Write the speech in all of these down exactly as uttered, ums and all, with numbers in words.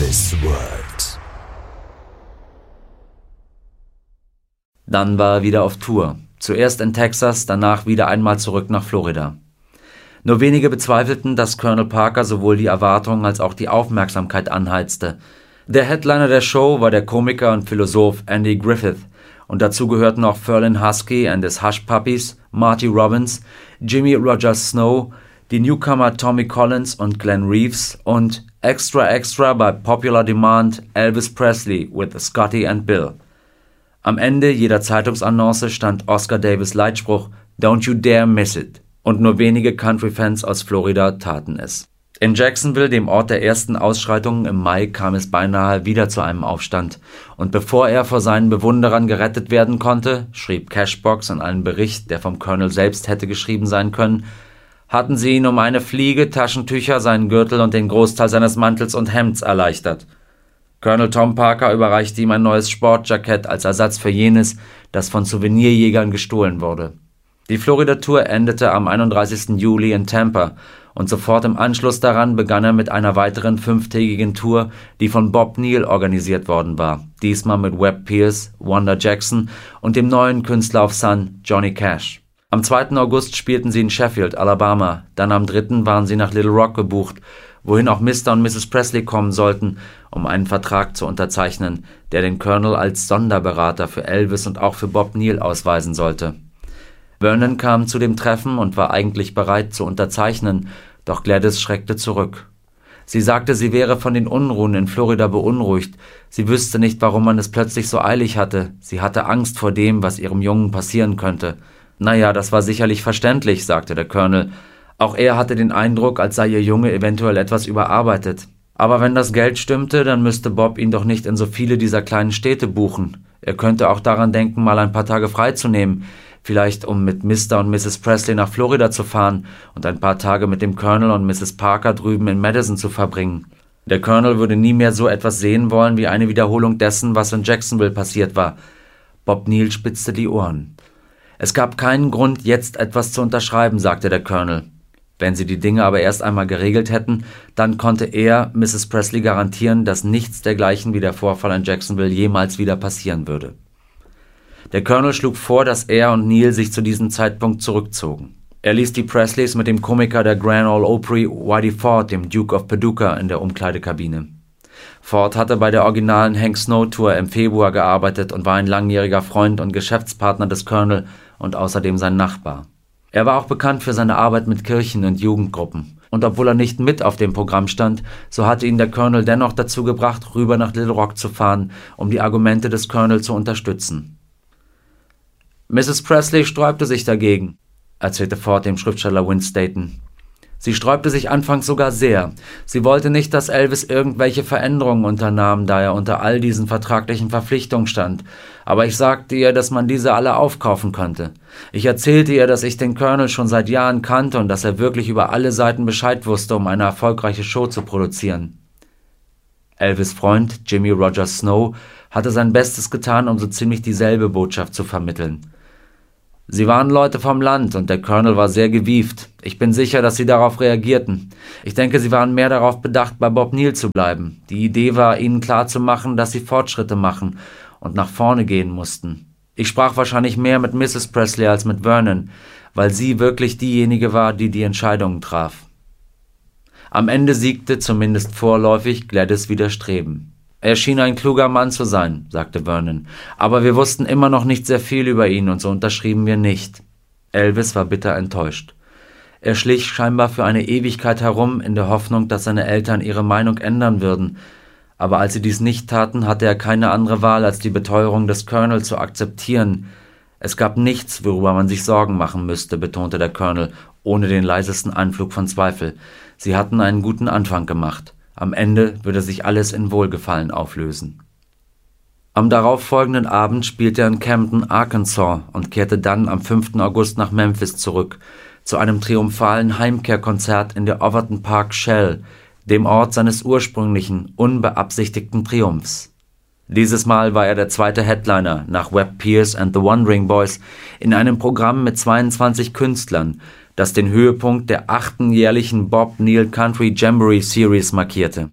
Elvis World. Dann war er wieder auf Tour. Zuerst in Texas, danach wieder einmal zurück nach Florida. Nur wenige bezweifelten, dass Colonel Parker sowohl die Erwartungen als auch die Aufmerksamkeit anheizte. Der Headliner der Show war der Komiker und Philosoph Andy Griffith, und dazu gehörten auch Ferlin Husky and his Hush Puppies, Marty Robbins, Jimmy Rogers Snow, die Newcomer Tommy Collins und Glenn Reeves und Extra Extra by Popular Demand Elvis Presley with Scotty and Bill. Am Ende jeder Zeitungsannonce stand Oscar Davis' Leitspruch "Don't you dare miss it", und nur wenige Country-Fans aus Florida taten es. In Jacksonville, dem Ort der ersten Ausschreitungen im Mai, kam es beinahe wieder zu einem Aufstand, und bevor er vor seinen Bewunderern gerettet werden konnte, schrieb Cashbox in einem Bericht, der vom Colonel selbst hätte geschrieben sein können, hatten sie ihn um eine Fliege, Taschentücher, seinen Gürtel und den Großteil seines Mantels und Hemds erleichtert. Colonel Tom Parker überreichte ihm ein neues Sportjackett als Ersatz für jenes, das von Souvenirjägern gestohlen wurde. Die Florida-Tour endete am einunddreißigsten Juli in Tampa, und sofort im Anschluss daran begann er mit einer weiteren fünftägigen Tour, die von Bob Neal organisiert worden war, diesmal mit Webb Pierce, Wanda Jackson und dem neuen Künstler auf Sun, Johnny Cash. Am zweiten August spielten sie in Sheffield, Alabama, dann am dritten waren sie nach Little Rock gebucht, wohin auch Mister und Misses Presley kommen sollten, um einen Vertrag zu unterzeichnen, der den Colonel als Sonderberater für Elvis und auch für Bob Neal ausweisen sollte. Vernon kam zu dem Treffen und war eigentlich bereit zu unterzeichnen, doch Gladys schreckte zurück. Sie sagte, sie wäre von den Unruhen in Florida beunruhigt, sie wüsste nicht, warum man es plötzlich so eilig hatte, sie hatte Angst vor dem, was ihrem Jungen passieren könnte. Naja, das war sicherlich verständlich, sagte der Colonel. Auch er hatte den Eindruck, als sei ihr Junge eventuell etwas überarbeitet. Aber wenn das Geld stimmte, dann müsste Bob ihn doch nicht in so viele dieser kleinen Städte buchen. Er könnte auch daran denken, mal ein paar Tage freizunehmen, vielleicht um mit Mister und Misses Presley nach Florida zu fahren und ein paar Tage mit dem Colonel und Misses Parker drüben in Madison zu verbringen. Der Colonel würde nie mehr so etwas sehen wollen wie eine Wiederholung dessen, was in Jacksonville passiert war. Bob Neal spitzte die Ohren. Es gab keinen Grund, jetzt etwas zu unterschreiben, sagte der Colonel. Wenn sie die Dinge aber erst einmal geregelt hätten, dann konnte er Misses Presley garantieren, dass nichts dergleichen wie der Vorfall in Jacksonville jemals wieder passieren würde. Der Colonel schlug vor, dass er und Neal sich zu diesem Zeitpunkt zurückzogen. Er ließ die Presleys mit dem Komiker der Grand Ole Opry, Whitey Ford, dem Duke of Paducah, in der Umkleidekabine. Ford hatte bei der originalen Hank Snow Tour im Februar gearbeitet und war ein langjähriger Freund und Geschäftspartner des Colonel und außerdem sein Nachbar. Er war auch bekannt für seine Arbeit mit Kirchen und Jugendgruppen. Und obwohl er nicht mit auf dem Programm stand, so hatte ihn der Colonel dennoch dazu gebracht, rüber nach Little Rock zu fahren, um die Argumente des Colonel zu unterstützen. Misses Presley sträubte sich dagegen, erzählte Ford dem Schriftsteller Win Staten. Sie sträubte sich anfangs sogar sehr. Sie wollte nicht, dass Elvis irgendwelche Veränderungen unternahm, da er unter all diesen vertraglichen Verpflichtungen stand. Aber ich sagte ihr, dass man diese alle aufkaufen könnte. Ich erzählte ihr, dass ich den Colonel schon seit Jahren kannte und dass er wirklich über alle Seiten Bescheid wusste, um eine erfolgreiche Show zu produzieren. Elvis' Freund, Jimmy Rogers Snow, hatte sein Bestes getan, um so ziemlich dieselbe Botschaft zu vermitteln. Sie waren Leute vom Land und der Colonel war sehr gewieft. Ich bin sicher, dass sie darauf reagierten. Ich denke, sie waren mehr darauf bedacht, bei Bob Neal zu bleiben. Die Idee war, ihnen klarzumachen, dass sie Fortschritte machen und nach vorne gehen mussten. Ich sprach wahrscheinlich mehr mit Misses Presley als mit Vernon, weil sie wirklich diejenige war, die die Entscheidungen traf. Am Ende siegte, zumindest vorläufig, Gladys' Widerstreben. Er schien ein kluger Mann zu sein, sagte Vernon, aber wir wussten immer noch nicht sehr viel über ihn und so unterschrieben wir nicht. Elvis war bitter enttäuscht. Er schlich scheinbar für eine Ewigkeit herum, in der Hoffnung, dass seine Eltern ihre Meinung ändern würden, aber als sie dies nicht taten, hatte er keine andere Wahl, als die Beteuerung des Colonel zu akzeptieren. Es gab nichts, worüber man sich Sorgen machen müsste, betonte der Colonel, ohne den leisesten Anflug von Zweifel. Sie hatten einen guten Anfang gemacht. Am Ende würde sich alles in Wohlgefallen auflösen. Am darauffolgenden Abend spielte er in Camden, Arkansas und kehrte dann am fünften August nach Memphis zurück, zu einem triumphalen Heimkehrkonzert in der Overton Park Shell, dem Ort seines ursprünglichen, unbeabsichtigten Triumphs. Dieses Mal war er der zweite Headliner nach Webb Pierce and the Wandering Boys in einem Programm mit zweiundzwanzig Künstlern, das den Höhepunkt der achten jährlichen Bob Neal Country Jamboree Series markierte.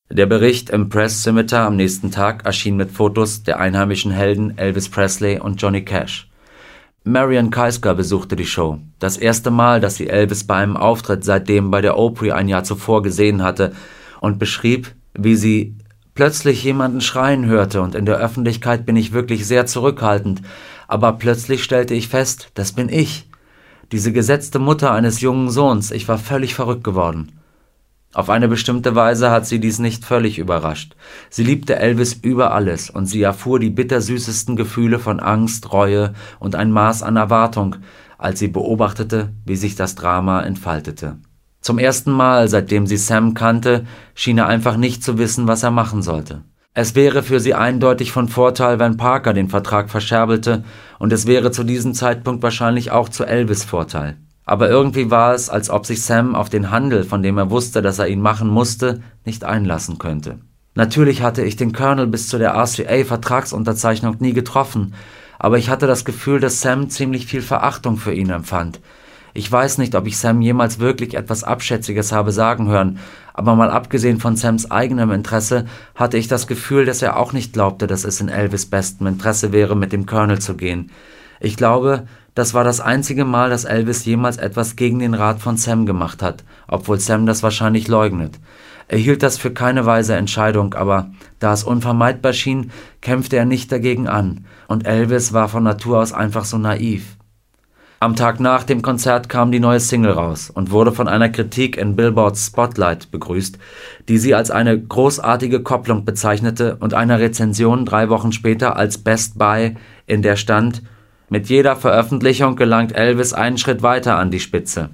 Der Bericht im Press Scimitar am nächsten Tag erschien mit Fotos der einheimischen Helden Elvis Presley und Johnny Cash. Marion Keisker besuchte die Show. Das erste Mal, dass sie Elvis bei einem Auftritt seitdem bei der Opry ein Jahr zuvor gesehen hatte, und beschrieb, wie sie plötzlich jemanden schreien hörte, und in der Öffentlichkeit bin ich wirklich sehr zurückhaltend, aber plötzlich stellte ich fest, das bin ich. Diese gesetzte Mutter eines jungen Sohns, ich war völlig verrückt geworden. Auf eine bestimmte Weise hat sie dies nicht völlig überrascht. Sie liebte Elvis über alles und sie erfuhr die bittersüßesten Gefühle von Angst, Reue und ein Maß an Erwartung, als sie beobachtete, wie sich das Drama entfaltete. Zum ersten Mal, seitdem sie Sam kannte, schien er einfach nicht zu wissen, was er machen sollte. Es wäre für sie eindeutig von Vorteil, wenn Parker den Vertrag verscherbelt, und es wäre zu diesem Zeitpunkt wahrscheinlich auch zu Elvis' Vorteil. Aber irgendwie war es, als ob sich Sam auf den Handel, von dem er wusste, dass er ihn machen musste, nicht einlassen könnte. Natürlich hatte ich den Colonel bis zu der R C A-Vertragsunterzeichnung nie getroffen, aber ich hatte das Gefühl, dass Sam ziemlich viel Verachtung für ihn empfand. Ich weiß nicht, ob ich Sam jemals wirklich etwas Abschätziges habe sagen hören, aber mal abgesehen von Sams eigenem Interesse, hatte ich das Gefühl, dass er auch nicht glaubte, dass es in Elvis' bestem Interesse wäre, mit dem Colonel zu gehen. Ich glaube, das war das einzige Mal, dass Elvis jemals etwas gegen den Rat von Sam gemacht hat, obwohl Sam das wahrscheinlich leugnet. Er hielt das für keine weise Entscheidung, aber da es unvermeidbar schien, kämpfte er nicht dagegen an, und Elvis war von Natur aus einfach so naiv. Am Tag nach dem Konzert kam die neue Single raus und wurde von einer Kritik in Billboards Spotlight begrüßt, die sie als eine großartige Kopplung bezeichnete, und einer Rezension drei Wochen später als Best Buy, in der stand: Mit jeder Veröffentlichung gelangt Elvis einen Schritt weiter an die Spitze.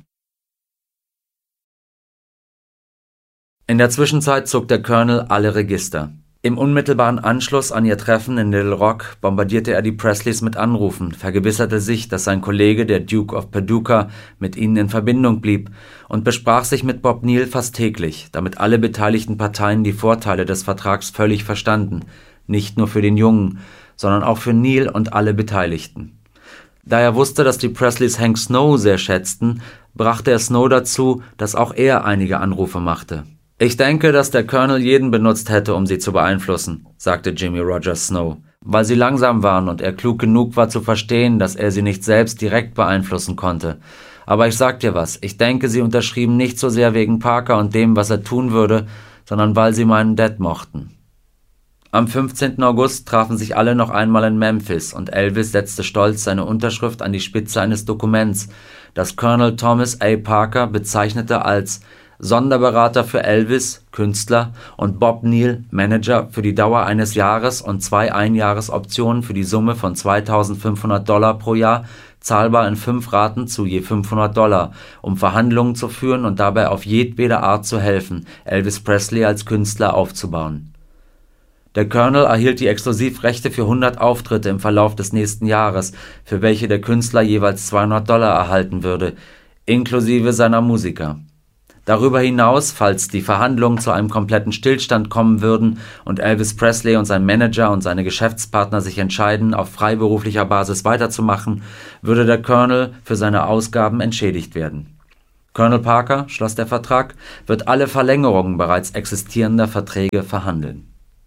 In der Zwischenzeit zog der Colonel alle Register. Im unmittelbaren Anschluss an ihr Treffen in Little Rock bombardierte er die Presleys mit Anrufen, vergewisserte sich, dass sein Kollege, der Duke of Paducah, mit ihnen in Verbindung blieb, und besprach sich mit Bob Neal fast täglich, damit alle beteiligten Parteien die Vorteile des Vertrags völlig verstanden, nicht nur für den Jungen, sondern auch für Neal und alle Beteiligten. Da er wusste, dass die Presleys Hank Snow sehr schätzten, brachte er Snow dazu, dass auch er einige Anrufe machte. »Ich denke, dass der Colonel jeden benutzt hätte, um sie zu beeinflussen«, sagte Jimmy Rogers Snow, weil sie langsam waren und er klug genug war zu verstehen, dass er sie nicht selbst direkt beeinflussen konnte. Aber ich sag dir was, ich denke, sie unterschrieben nicht so sehr wegen Parker und dem, was er tun würde, sondern weil sie meinen Dad mochten. Am fünfzehnten August trafen sich alle noch einmal in Memphis und Elvis setzte stolz seine Unterschrift an die Spitze eines Dokuments, das Colonel Thomas A. Parker bezeichnete als Sonderberater für Elvis, Künstler, und Bob Neal, Manager, für die Dauer eines Jahres und zwei Einjahresoptionen für die Summe von zweitausendfünfhundert Dollar pro Jahr, zahlbar in fünf Raten zu je fünfhundert Dollar, um Verhandlungen zu führen und dabei auf jedwede Art zu helfen, Elvis Presley als Künstler aufzubauen. Der Colonel erhielt die Exklusivrechte für hundert Auftritte im Verlauf des nächsten Jahres, für welche der Künstler jeweils zweihundert Dollar erhalten würde, inklusive seiner Musiker. Darüber hinaus, falls die Verhandlungen zu einem kompletten Stillstand kommen würden und Elvis Presley und sein Manager und seine Geschäftspartner sich entscheiden, auf freiberuflicher Basis weiterzumachen, würde der Colonel für seine Ausgaben entschädigt werden. Colonel Parker, schloss der Vertrag, wird alle Verlängerungen bereits existierender Verträge verhandeln.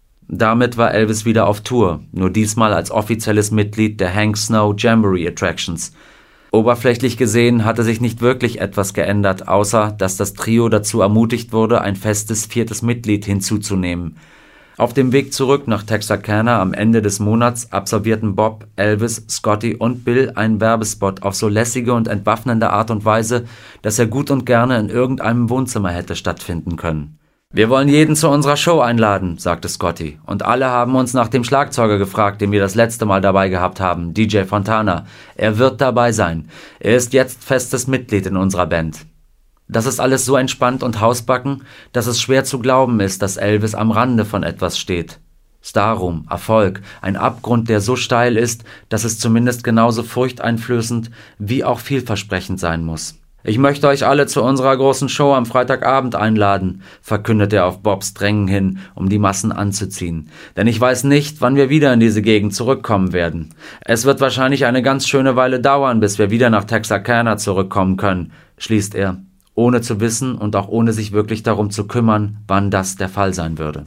Damit war Elvis wieder auf Tour, nur diesmal als offizielles Mitglied der Hank Snow Jamboree Attractions. Oberflächlich gesehen hatte sich nicht wirklich etwas geändert, außer dass das Trio dazu ermutigt wurde, ein festes viertes Mitglied hinzuzunehmen. Auf dem Weg zurück nach Texarkana am Ende des Monats absolvierten Bob, Elvis, Scotty und Bill einen Werbespot auf so lässige und entwaffnende Art und Weise, dass er gut und gerne in irgendeinem Wohnzimmer hätte stattfinden können. »Wir wollen jeden zu unserer Show einladen«, sagte Scotty, und alle haben uns nach dem Schlagzeuger gefragt, den wir das letzte Mal dabei gehabt haben, D J Fontana. Er wird dabei sein. Er ist jetzt festes Mitglied in unserer Band. Das ist alles so entspannt und hausbacken, dass es schwer zu glauben ist, dass Elvis am Rande von etwas steht. Starruhm, Erfolg, ein Abgrund, der so steil ist, dass es zumindest genauso furchteinflößend wie auch vielversprechend sein muss. »Ich möchte euch alle zu unserer großen Show am Freitagabend einladen«, verkündete er auf Bobs Drängen hin, um die Massen anzuziehen. »Denn ich weiß nicht, wann wir wieder in diese Gegend zurückkommen werden. Es wird wahrscheinlich eine ganz schöne Weile dauern, bis wir wieder nach Texarkana zurückkommen können«, schließt er. ohne zu wissen und auch ohne sich wirklich darum zu kümmern, wann das der Fall sein würde.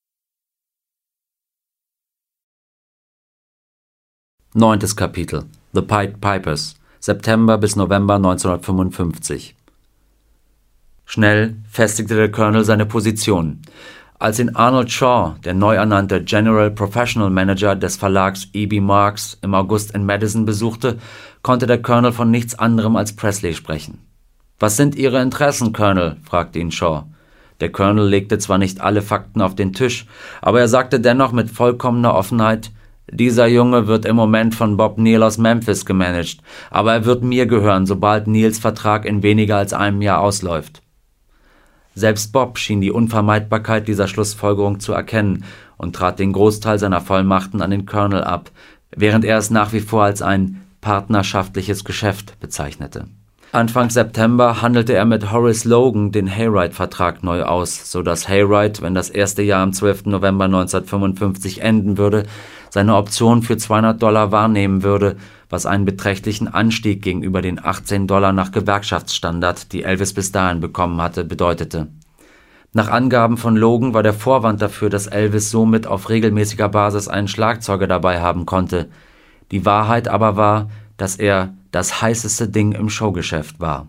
Neuntes Kapitel. The Pied Pipers. September bis November neunzehnhundertfünfundfünfzig. Schnell festigte der Colonel seine Position. Als ihn Arnold Shaw, der neu ernannte General Professional Manager des Verlags E B Marks, im August in Madison besuchte, konnte der Colonel von nichts anderem als Presley sprechen. »Was sind Ihre Interessen, Colonel?« fragte ihn Shaw. Der Colonel legte zwar nicht alle Fakten auf den Tisch, aber er sagte dennoch mit vollkommener Offenheit: »Dieser Junge wird im Moment von Bob Neal aus Memphis gemanagt, aber er wird mir gehören, sobald Neals Vertrag in weniger als einem Jahr ausläuft.« Selbst Bob schien die Unvermeidbarkeit dieser Schlussfolgerung zu erkennen und trat den Großteil seiner Vollmachten an den Colonel ab, während er es nach wie vor als ein partnerschaftliches Geschäft bezeichnete. Anfang September handelte er mit Horace Logan den Hayride-Vertrag neu aus, so dass Hayride, wenn das erste Jahr am zwölften November neunzehnhundertfünfundfünfzig enden würde, seine Option für zweihundert Dollar wahrnehmen würde, was einen beträchtlichen Anstieg gegenüber den achtzehn Dollar nach Gewerkschaftsstandard, die Elvis bis dahin bekommen hatte, bedeutete. Nach Angaben von Logan war der Vorwand dafür, dass Elvis somit auf regelmäßiger Basis einen Schlagzeuger dabei haben konnte. Die Wahrheit aber war, dass er das heißeste Ding im Showgeschäft war.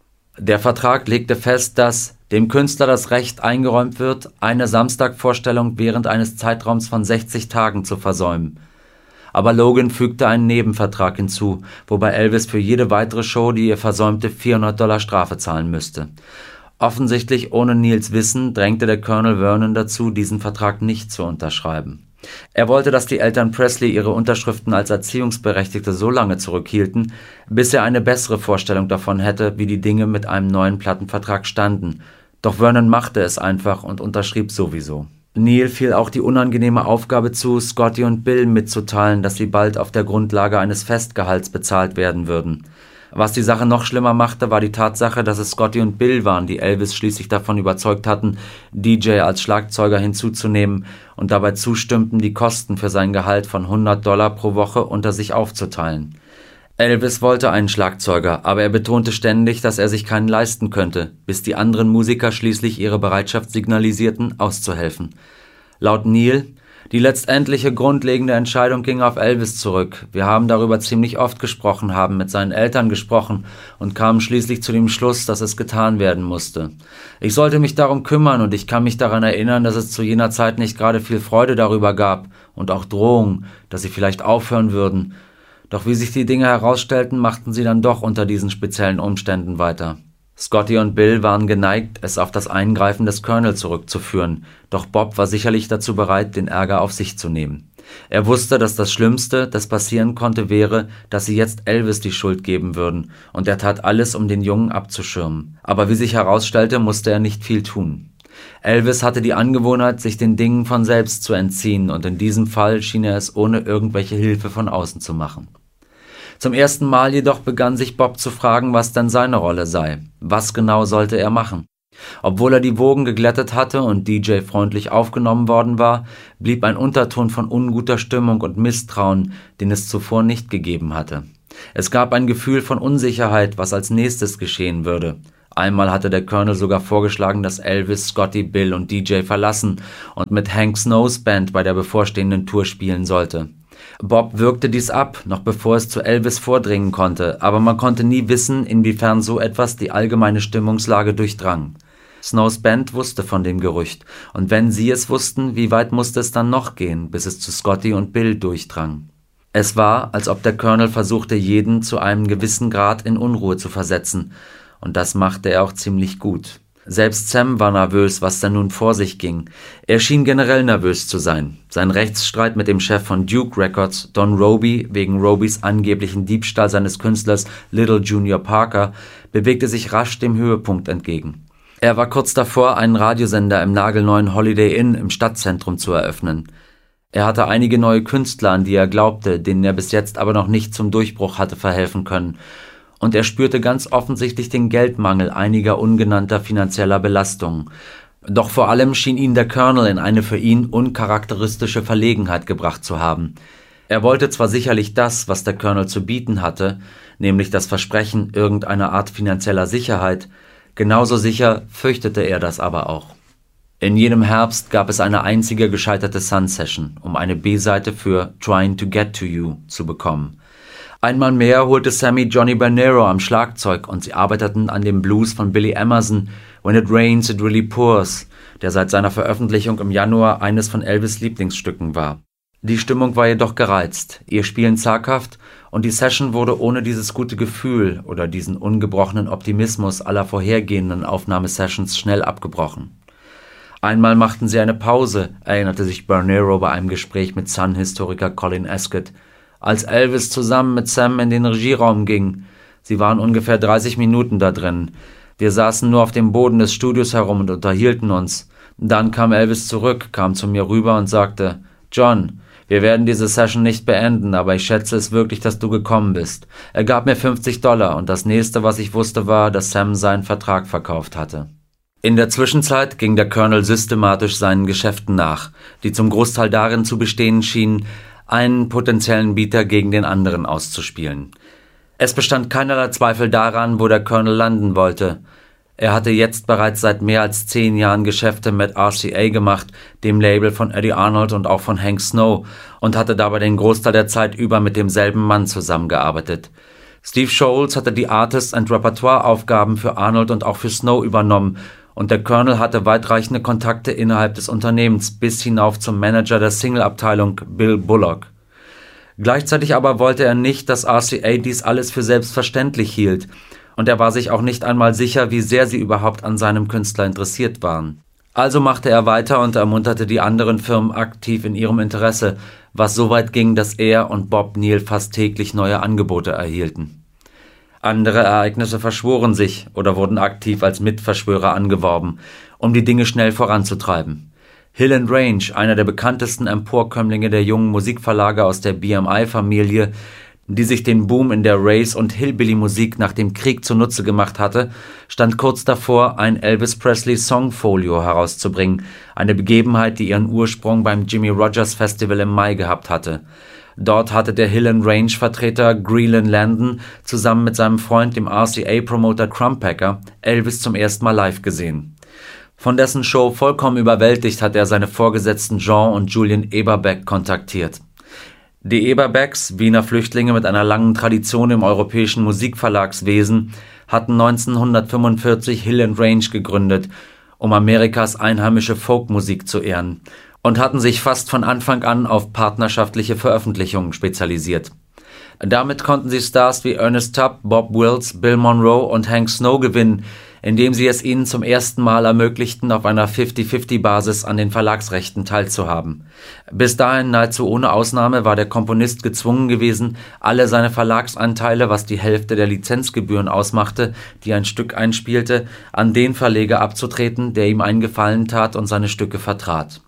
Der Vertrag legte fest, dass dem Künstler das Recht eingeräumt wird, eine Samstagvorstellung während eines Zeitraums von sechzig Tagen zu versäumen. Aber Logan fügte einen Nebenvertrag hinzu, wobei Elvis für jede weitere Show, die er versäumte, vierhundert Dollar Strafe zahlen müsste. Offensichtlich ohne Neals Wissen drängte der Colonel Vernon dazu, diesen Vertrag nicht zu unterschreiben. Er wollte, dass die Eltern Presley ihre Unterschriften als Erziehungsberechtigte so lange zurückhielten, bis er eine bessere Vorstellung davon hätte, wie die Dinge mit einem neuen Plattenvertrag standen. Doch Vernon machte es einfach und unterschrieb sowieso. Neal fiel auch die unangenehme Aufgabe zu, Scotty und Bill mitzuteilen, dass sie bald auf der Grundlage eines Festgehalts bezahlt werden würden. Was die Sache noch schlimmer machte, war die Tatsache, dass es Scotty und Bill waren, die Elvis schließlich davon überzeugt hatten, D J als Schlagzeuger hinzuzunehmen und dabei zustimmten, die Kosten für sein Gehalt von hundert Dollar pro Woche unter sich aufzuteilen. Elvis wollte einen Schlagzeuger, aber er betonte ständig, dass er sich keinen leisten könnte, bis die anderen Musiker schließlich ihre Bereitschaft signalisierten, auszuhelfen. Laut Neal: Die letztendliche grundlegende Entscheidung ging auf Elvis zurück. Wir haben darüber ziemlich oft gesprochen, haben mit seinen Eltern gesprochen und kamen schließlich zu dem Schluss, dass es getan werden musste. Ich sollte mich darum kümmern und ich kann mich daran erinnern, dass es zu jener Zeit nicht gerade viel Freude darüber gab und auch Drohungen, dass sie vielleicht aufhören würden. Doch wie sich die Dinge herausstellten, machten sie dann doch unter diesen speziellen Umständen weiter. Scotty und Bill waren geneigt, es auf das Eingreifen des Colonel zurückzuführen, doch Bob war sicherlich dazu bereit, den Ärger auf sich zu nehmen. Er wusste, dass das Schlimmste, das passieren konnte, wäre, dass sie jetzt Elvis die Schuld geben würden, und er tat alles, um den Jungen abzuschirmen. Aber wie sich herausstellte, musste er nicht viel tun. Elvis hatte die Angewohnheit, sich den Dingen von selbst zu entziehen, und in diesem Fall schien er es ohne irgendwelche Hilfe von außen zu machen. Zum ersten Mal jedoch begann sich Bob zu fragen, was denn seine Rolle sei. Was genau sollte er machen? Obwohl er die Wogen geglättet hatte und D J freundlich aufgenommen worden war, blieb ein Unterton von unguter Stimmung und Misstrauen, den es zuvor nicht gegeben hatte. Es gab ein Gefühl von Unsicherheit, was als nächstes geschehen würde. Einmal hatte der Colonel sogar vorgeschlagen, dass Elvis, Scotty, Bill und D J verlassen und mit Hank Snows Band bei der bevorstehenden Tour spielen sollte. Bob wirkte dies ab, noch bevor es zu Elvis vordringen konnte, aber man konnte nie wissen, inwiefern so etwas die allgemeine Stimmungslage durchdrang. Snows Band wusste von dem Gerücht, und wenn sie es wussten, wie weit musste es dann noch gehen, bis es zu Scotty und Bill durchdrang? Es war, als ob der Colonel versuchte, jeden zu einem gewissen Grad in Unruhe zu versetzen, und das machte er auch ziemlich gut. Selbst Sam war nervös, was denn nun vor sich ging. Er schien generell nervös zu sein. Sein Rechtsstreit mit dem Chef von Duke Records, Don Robey, wegen Robys angeblichen Diebstahl seines Künstlers Little Junior Parker, bewegte sich rasch dem Höhepunkt entgegen. Er war kurz davor, einen Radiosender im nagelneuen Holiday Inn im Stadtzentrum zu eröffnen. Er hatte einige neue Künstler, an die er glaubte, denen er bis jetzt aber noch nicht zum Durchbruch hatte verhelfen können. Und er spürte ganz offensichtlich den Geldmangel einiger ungenannter finanzieller Belastungen. Doch vor allem schien ihn der Colonel in eine für ihn uncharakteristische Verlegenheit gebracht zu haben. Er wollte zwar sicherlich das, was der Colonel zu bieten hatte, nämlich das Versprechen irgendeiner Art finanzieller Sicherheit, Genauso sicher fürchtete er das aber auch. In jenem Herbst gab es eine einzige gescheiterte Sun-Session, um eine B-Seite für Trying to Get to You zu bekommen. Einmal mehr holte Sammy Johnny Bernero am Schlagzeug und sie arbeiteten an dem Blues von Billy Emerson, When It Rains It Really Pours, der seit seiner Veröffentlichung im Januar eines von Elvis' Lieblingsstücken war. Die Stimmung war jedoch gereizt, ihr Spielen zaghaft und die Session wurde ohne dieses gute Gefühl oder diesen ungebrochenen Optimismus aller vorhergehenden Aufnahmesessions schnell abgebrochen. Einmal machten sie eine Pause, erinnerte sich Bernero bei einem Gespräch mit Sun-Historiker Colin Ascott, als Elvis zusammen mit Sam in den Regieraum ging. Sie waren ungefähr dreißig Minuten da drin. Wir saßen nur auf dem Boden des Studios herum und unterhielten uns. Dann kam Elvis zurück, kam zu mir rüber und sagte, »John, wir werden diese Session nicht beenden, aber ich schätze es wirklich, dass du gekommen bist.« Er gab mir fünfzig Dollar und das nächste, was ich wusste, war, dass Sam seinen Vertrag verkauft hatte. In der Zwischenzeit ging der Colonel systematisch seinen Geschäften nach, die zum Großteil darin zu bestehen schienen, einen potenziellen Bieter gegen den anderen auszuspielen. Es bestand keinerlei Zweifel daran, wo der Colonel landen wollte. Er hatte jetzt bereits seit mehr als zehn Jahren Geschäfte mit R C A gemacht, dem Label von Eddie Arnold und auch von Hank Snow, und hatte dabei den Großteil der Zeit über mit demselben Mann zusammengearbeitet. Steve Sholes hatte die Artist- and Repertoire-Aufgaben für Arnold und auch für Snow übernommen, und der Colonel hatte weitreichende Kontakte innerhalb des Unternehmens bis hinauf zum Manager der Single-Abteilung, Bill Bullock. Gleichzeitig aber wollte er nicht, dass R C A dies alles für selbstverständlich hielt, und er war sich auch nicht einmal sicher, wie sehr sie überhaupt an seinem Künstler interessiert waren. Also machte er weiter und ermunterte die anderen Firmen aktiv in ihrem Interesse, was so weit ging, dass er und Bob Neal fast täglich neue Angebote erhielten. Andere Ereignisse verschworen sich oder wurden aktiv als Mitverschwörer angeworben, um die Dinge schnell voranzutreiben. Hill and Range, einer der bekanntesten Emporkömmlinge der jungen Musikverlage aus der B M I-Familie, die sich den Boom in der Race- und Hillbilly-Musik nach dem Krieg zunutze gemacht hatte, stand kurz davor, ein Elvis Presley Songfolio herauszubringen, eine Begebenheit, die ihren Ursprung beim Jimmy Rogers Festival im Mai gehabt hatte. Dort hatte der Hill and Range-Vertreter Greelyn Landon zusammen mit seinem Freund, dem R C A-Promoter Crumpacker, Elvis zum ersten Mal live gesehen. Von dessen Show vollkommen überwältigt hat er seine Vorgesetzten Jean und Julian Eberbeck kontaktiert. Die Eberbecks, Wiener Flüchtlinge mit einer langen Tradition im europäischen Musikverlagswesen, hatten neunzehnhundertfünfundvierzig Hill and Range gegründet, um Amerikas einheimische Folkmusik zu ehren, und hatten sich fast von Anfang an auf partnerschaftliche Veröffentlichungen spezialisiert. Damit konnten sie Stars wie Ernest Tubb, Bob Wills, Bill Monroe und Hank Snow gewinnen, indem sie es ihnen zum ersten Mal ermöglichten, auf einer fifty-fifty-Basis an den Verlagsrechten teilzuhaben. Bis dahin nahezu ohne Ausnahme war der Komponist gezwungen gewesen, alle seine Verlagsanteile, was die Hälfte der Lizenzgebühren ausmachte, die ein Stück einspielte, an den Verleger abzutreten, der ihm einen Gefallen tat und seine Stücke vertrat.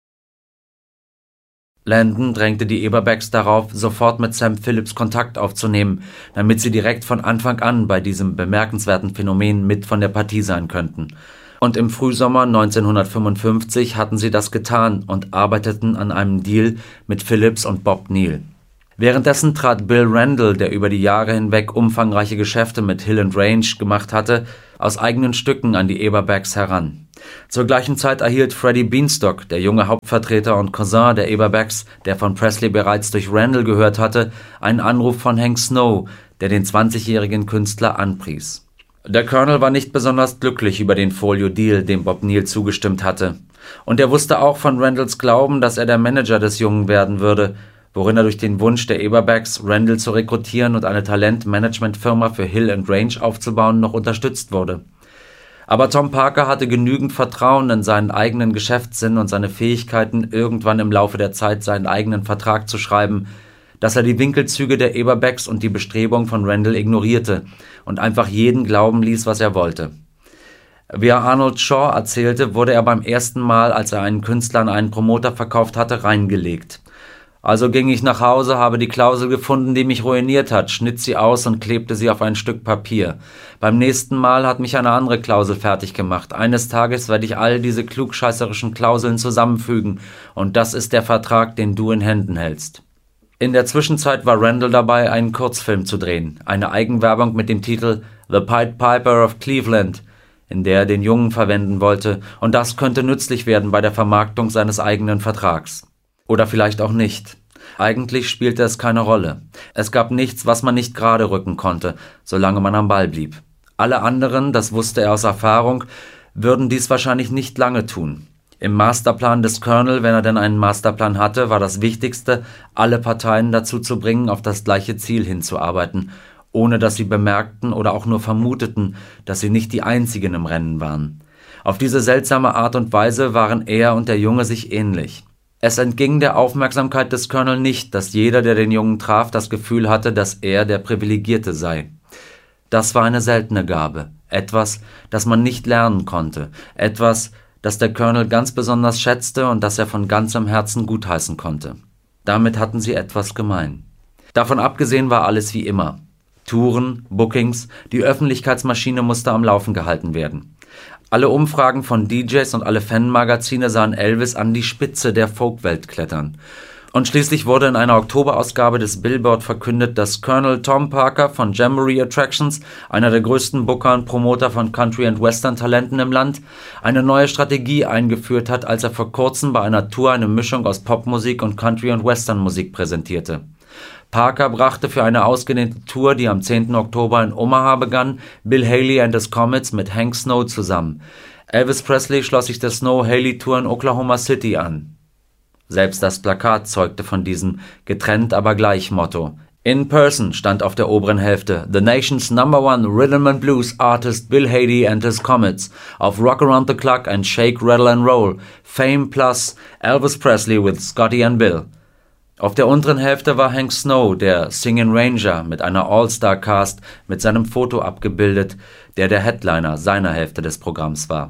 Landon drängte die Eberbecks darauf, sofort mit Sam Phillips Kontakt aufzunehmen, damit sie direkt von Anfang an bei diesem bemerkenswerten Phänomen mit von der Partie sein könnten. Und im Frühsommer neunzehnhundertfünfundfünfzig hatten sie das getan und arbeiteten an einem Deal mit Phillips und Bob Neal. Währenddessen trat Bill Randall, der über die Jahre hinweg umfangreiche Geschäfte mit Hill and Range gemacht hatte, aus eigenen Stücken an die Eberbecks heran. Zur gleichen Zeit erhielt Freddie Beanstalk, der junge Hauptvertreter und Cousin der Eberbecks, der von Presley bereits durch Randall gehört hatte, einen Anruf von Hank Snow, der den zwanzigjährigen Künstler anpries. Der Colonel war nicht besonders glücklich über den Folio-Deal, dem Bob Neal zugestimmt hatte. Und er wusste auch von Randalls Glauben, dass er der Manager des Jungen werden würde, worin er durch den Wunsch der Eberbecks, Randall zu rekrutieren und eine Talentmanagementfirma für Hill and Range aufzubauen, noch unterstützt wurde. Aber Tom Parker hatte genügend Vertrauen in seinen eigenen Geschäftssinn und seine Fähigkeiten, irgendwann im Laufe der Zeit seinen eigenen Vertrag zu schreiben, dass er die Winkelzüge der Eberbecks und die Bestrebung von Randall ignorierte und einfach jeden glauben ließ, was er wollte. Wie er Arnold Shaw erzählte, wurde er beim ersten Mal, als er einen Künstler an einen Promoter verkauft hatte, reingelegt. Also ging ich nach Hause, habe die Klausel gefunden, die mich ruiniert hat, schnitt sie aus und klebte sie auf ein Stück Papier. Beim nächsten Mal hat mich eine andere Klausel fertig gemacht. Eines Tages werde ich all diese klugscheißerischen Klauseln zusammenfügen, und das ist der Vertrag, den du in Händen hältst. In der Zwischenzeit war Randall dabei, einen Kurzfilm zu drehen, eine Eigenwerbung mit dem Titel The Pied Piper of Cleveland, in der er den Jungen verwenden wollte, und das könnte nützlich werden bei der Vermarktung seines eigenen Vertrags. Oder vielleicht auch nicht. Eigentlich spielte es keine Rolle. Es gab nichts, was man nicht gerade rücken konnte, solange man am Ball blieb. Alle anderen, das wusste er aus Erfahrung, würden dies wahrscheinlich nicht lange tun. Im Masterplan des Colonel, wenn er denn einen Masterplan hatte, war das Wichtigste, alle Parteien dazu zu bringen, auf das gleiche Ziel hinzuarbeiten, ohne dass sie bemerkten oder auch nur vermuteten, dass sie nicht die einzigen im Rennen waren. Auf diese seltsame Art und Weise waren er und der Junge sich ähnlich. Es entging der Aufmerksamkeit des Colonel nicht, dass jeder, der den Jungen traf, das Gefühl hatte, dass er der Privilegierte sei. Das war eine seltene Gabe, etwas, das man nicht lernen konnte, etwas, das der Colonel ganz besonders schätzte und das er von ganzem Herzen gutheißen konnte. Damit hatten sie etwas gemein. Davon abgesehen war alles wie immer. Touren, Bookings, die Öffentlichkeitsmaschine musste am Laufen gehalten werden. Alle Umfragen von D Js und alle Fanmagazine sahen Elvis an die Spitze der Folkwelt klettern. Und schließlich wurde in einer Oktoberausgabe des Billboard verkündet, dass Colonel Tom Parker von Jamboree Attractions, einer der größten Booker und Promoter von Country- und Western-Talenten im Land, eine neue Strategie eingeführt hat, als er vor kurzem bei einer Tour eine Mischung aus Popmusik und Country- und Western-Musik präsentierte. Parker brachte für eine ausgedehnte Tour, die am zehnten Oktober in Omaha begann, Bill Haley and his Comets mit Hank Snow zusammen. Elvis Presley schloss sich der Snow-Haley-Tour in Oklahoma City an. Selbst das Plakat zeugte von diesem getrennt aber gleich Motto. In person stand auf der oberen Hälfte: The nation's number one Rhythm and Blues artist Bill Haley and his Comets. Auf Rock Around the Clock and Shake, Rattle and Roll. Fame plus Elvis Presley with Scotty and Bill. Auf der unteren Hälfte war Hank Snow, der Singin' Ranger, mit einer All-Star-Cast mit seinem Foto abgebildet, der der Headliner seiner Hälfte des Programms war.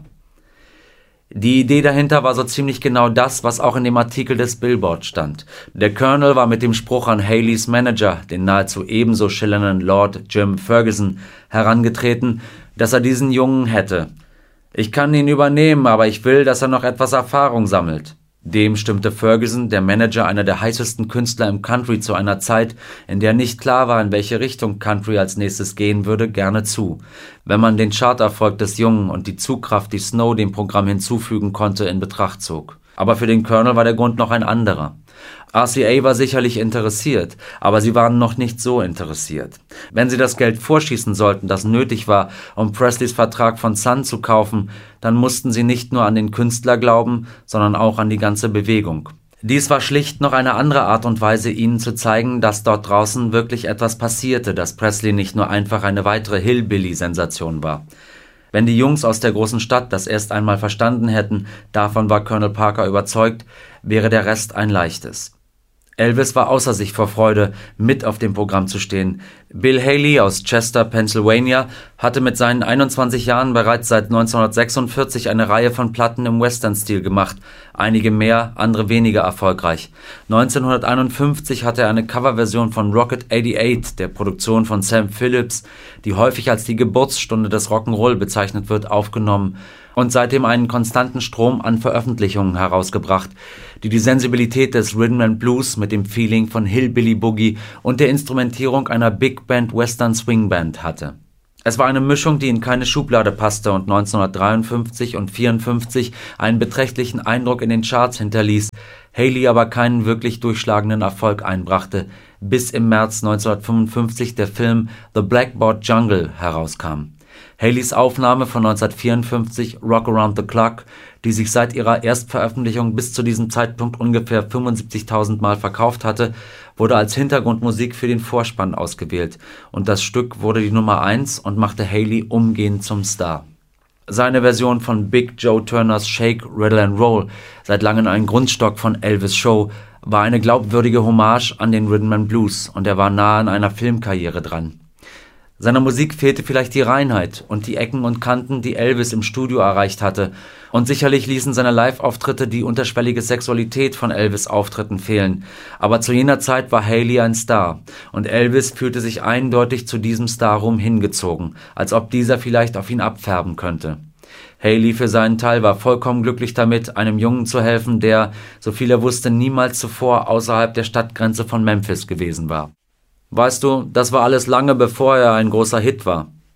Die Idee dahinter war so ziemlich genau das, was auch in dem Artikel des Billboard stand. Der Colonel war mit dem Spruch an Haleys Manager, den nahezu ebenso schillernden Lord Jim Ferguson, herangetreten, dass er diesen Jungen hätte. Ich kann ihn übernehmen, aber ich will, dass er noch etwas Erfahrung sammelt. Dem stimmte Ferguson, der Manager einer der heißesten Künstler im Country zu einer Zeit, in der nicht klar war, in welche Richtung Country als nächstes gehen würde, gerne zu, wenn man den Charterfolg des Jungen und die Zugkraft, die Snow dem Programm hinzufügen konnte, in Betracht zog. Aber für den Colonel war der Grund noch ein anderer. R C A war sicherlich interessiert, aber sie waren noch nicht so interessiert. Wenn sie das Geld vorschießen sollten, das nötig war, um Presleys Vertrag von Sun zu kaufen, dann mussten sie nicht nur an den Künstler glauben, sondern auch an die ganze Bewegung. Dies war schlicht noch eine andere Art und Weise, ihnen zu zeigen, dass dort draußen wirklich etwas passierte, dass Presley nicht nur einfach eine weitere Hillbilly-Sensation war. Wenn die Jungs aus der großen Stadt das erst einmal verstanden hätten, davon war Colonel Parker überzeugt, wäre der Rest ein leichtes. Elvis war außer sich vor Freude, mit auf dem Programm zu stehen. Bill Haley aus Chester, Pennsylvania, hatte mit seinen einundzwanzig Jahren bereits seit neunzehnhundertsechsundvierzig eine Reihe von Platten im Western-Stil gemacht, einige mehr, andere weniger erfolgreich. neunzehnhunderteinundfünfzig hatte er eine Coverversion von Rocket achtundachtzig, der Produktion von Sam Phillips, die häufig als die Geburtsstunde des Rock'n'Roll bezeichnet wird, aufgenommen und seitdem einen konstanten Strom an Veröffentlichungen herausgebracht, die die Sensibilität des Rhythm and Blues mit dem Feeling von Hillbilly Boogie und der Instrumentierung einer Big Band Western Swing Band hatte. Es war eine Mischung, die in keine Schublade passte und neunzehnhundertdreiundfünfzig und vierundfünfzig einen beträchtlichen Eindruck in den Charts hinterließ, Haley aber keinen wirklich durchschlagenden Erfolg einbrachte, bis im März neunzehnhundertfünfundfünfzig der Film The Blackboard Jungle herauskam. Haleys Aufnahme von neunzehnhundertvierundfünfzig, Rock Around the Clock, die sich seit ihrer Erstveröffentlichung bis zu diesem Zeitpunkt ungefähr fünfundsiebzigtausend Mal verkauft hatte, wurde als Hintergrundmusik für den Vorspann ausgewählt, und das Stück wurde die Nummer eins und machte Haley umgehend zum Star. Seine Version von Big Joe Turners Shake, Rattle and Roll, seit langem ein Grundstock von Elvis' Show, war eine glaubwürdige Hommage an den Rhythm and Blues, und er war nahe an einer Filmkarriere dran. Seiner Musik fehlte vielleicht die Reinheit und die Ecken und Kanten, die Elvis im Studio erreicht hatte, und sicherlich ließen seine Live-Auftritte die unterschwellige Sexualität von Elvis' Auftritten fehlen, aber zu jener Zeit war Haley ein Star, und Elvis fühlte sich eindeutig zu diesem Starruhm hingezogen, als ob dieser vielleicht auf ihn abfärben könnte. Haley für seinen Teil war vollkommen glücklich damit, einem Jungen zu helfen, der, so viel er wusste, niemals zuvor außerhalb der Stadtgrenze von Memphis gewesen war. Weißt du, das war alles lange bevor er ein großer Hit war.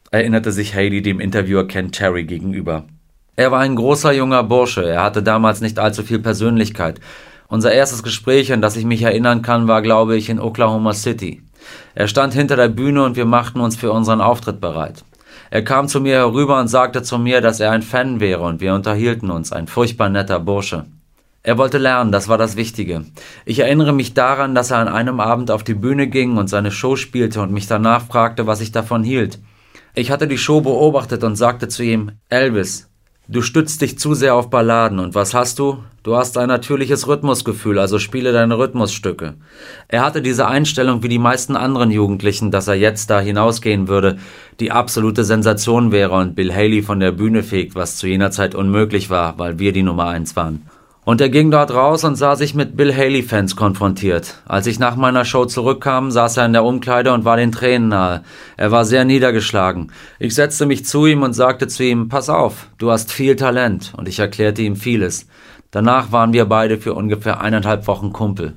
erinnerte sich Haley dem Interviewer Ken Terry gegenüber. Er war ein großer junger Bursche, er hatte damals nicht allzu viel Persönlichkeit. Unser erstes Gespräch, an das ich mich erinnern kann, war, glaube ich, in Oklahoma City. Er stand hinter der Bühne und wir machten uns für unseren Auftritt bereit. Er kam zu mir herüber und sagte zu mir, dass er ein Fan wäre und wir unterhielten uns, ein furchtbar netter Bursche. Er wollte lernen, das war das Wichtige. Ich erinnere mich daran, dass er an einem Abend auf die Bühne ging und seine Show spielte und mich danach fragte, was ich davon hielt. Ich hatte die Show beobachtet und sagte zu ihm, Elvis, du stützt dich zu sehr auf Balladen und was hast du? Du hast ein natürliches Rhythmusgefühl, also spiele deine Rhythmusstücke. Er hatte diese Einstellung wie die meisten anderen Jugendlichen, dass er jetzt da hinausgehen würde, die absolute Sensation wäre und Bill Haley von der Bühne fegt, was zu jener Zeit unmöglich war, weil wir die Nummer eins waren. Und er ging dort raus und sah sich mit Bill Haley-Fans konfrontiert. Als ich nach meiner Show zurückkam, saß er in der Umkleide und war den Tränen nahe. Er war sehr niedergeschlagen. Ich setzte mich zu ihm und sagte zu ihm, pass auf, du hast viel Talent. Und ich erklärte ihm vieles. Danach waren wir beide für ungefähr eineinhalb Wochen Kumpel.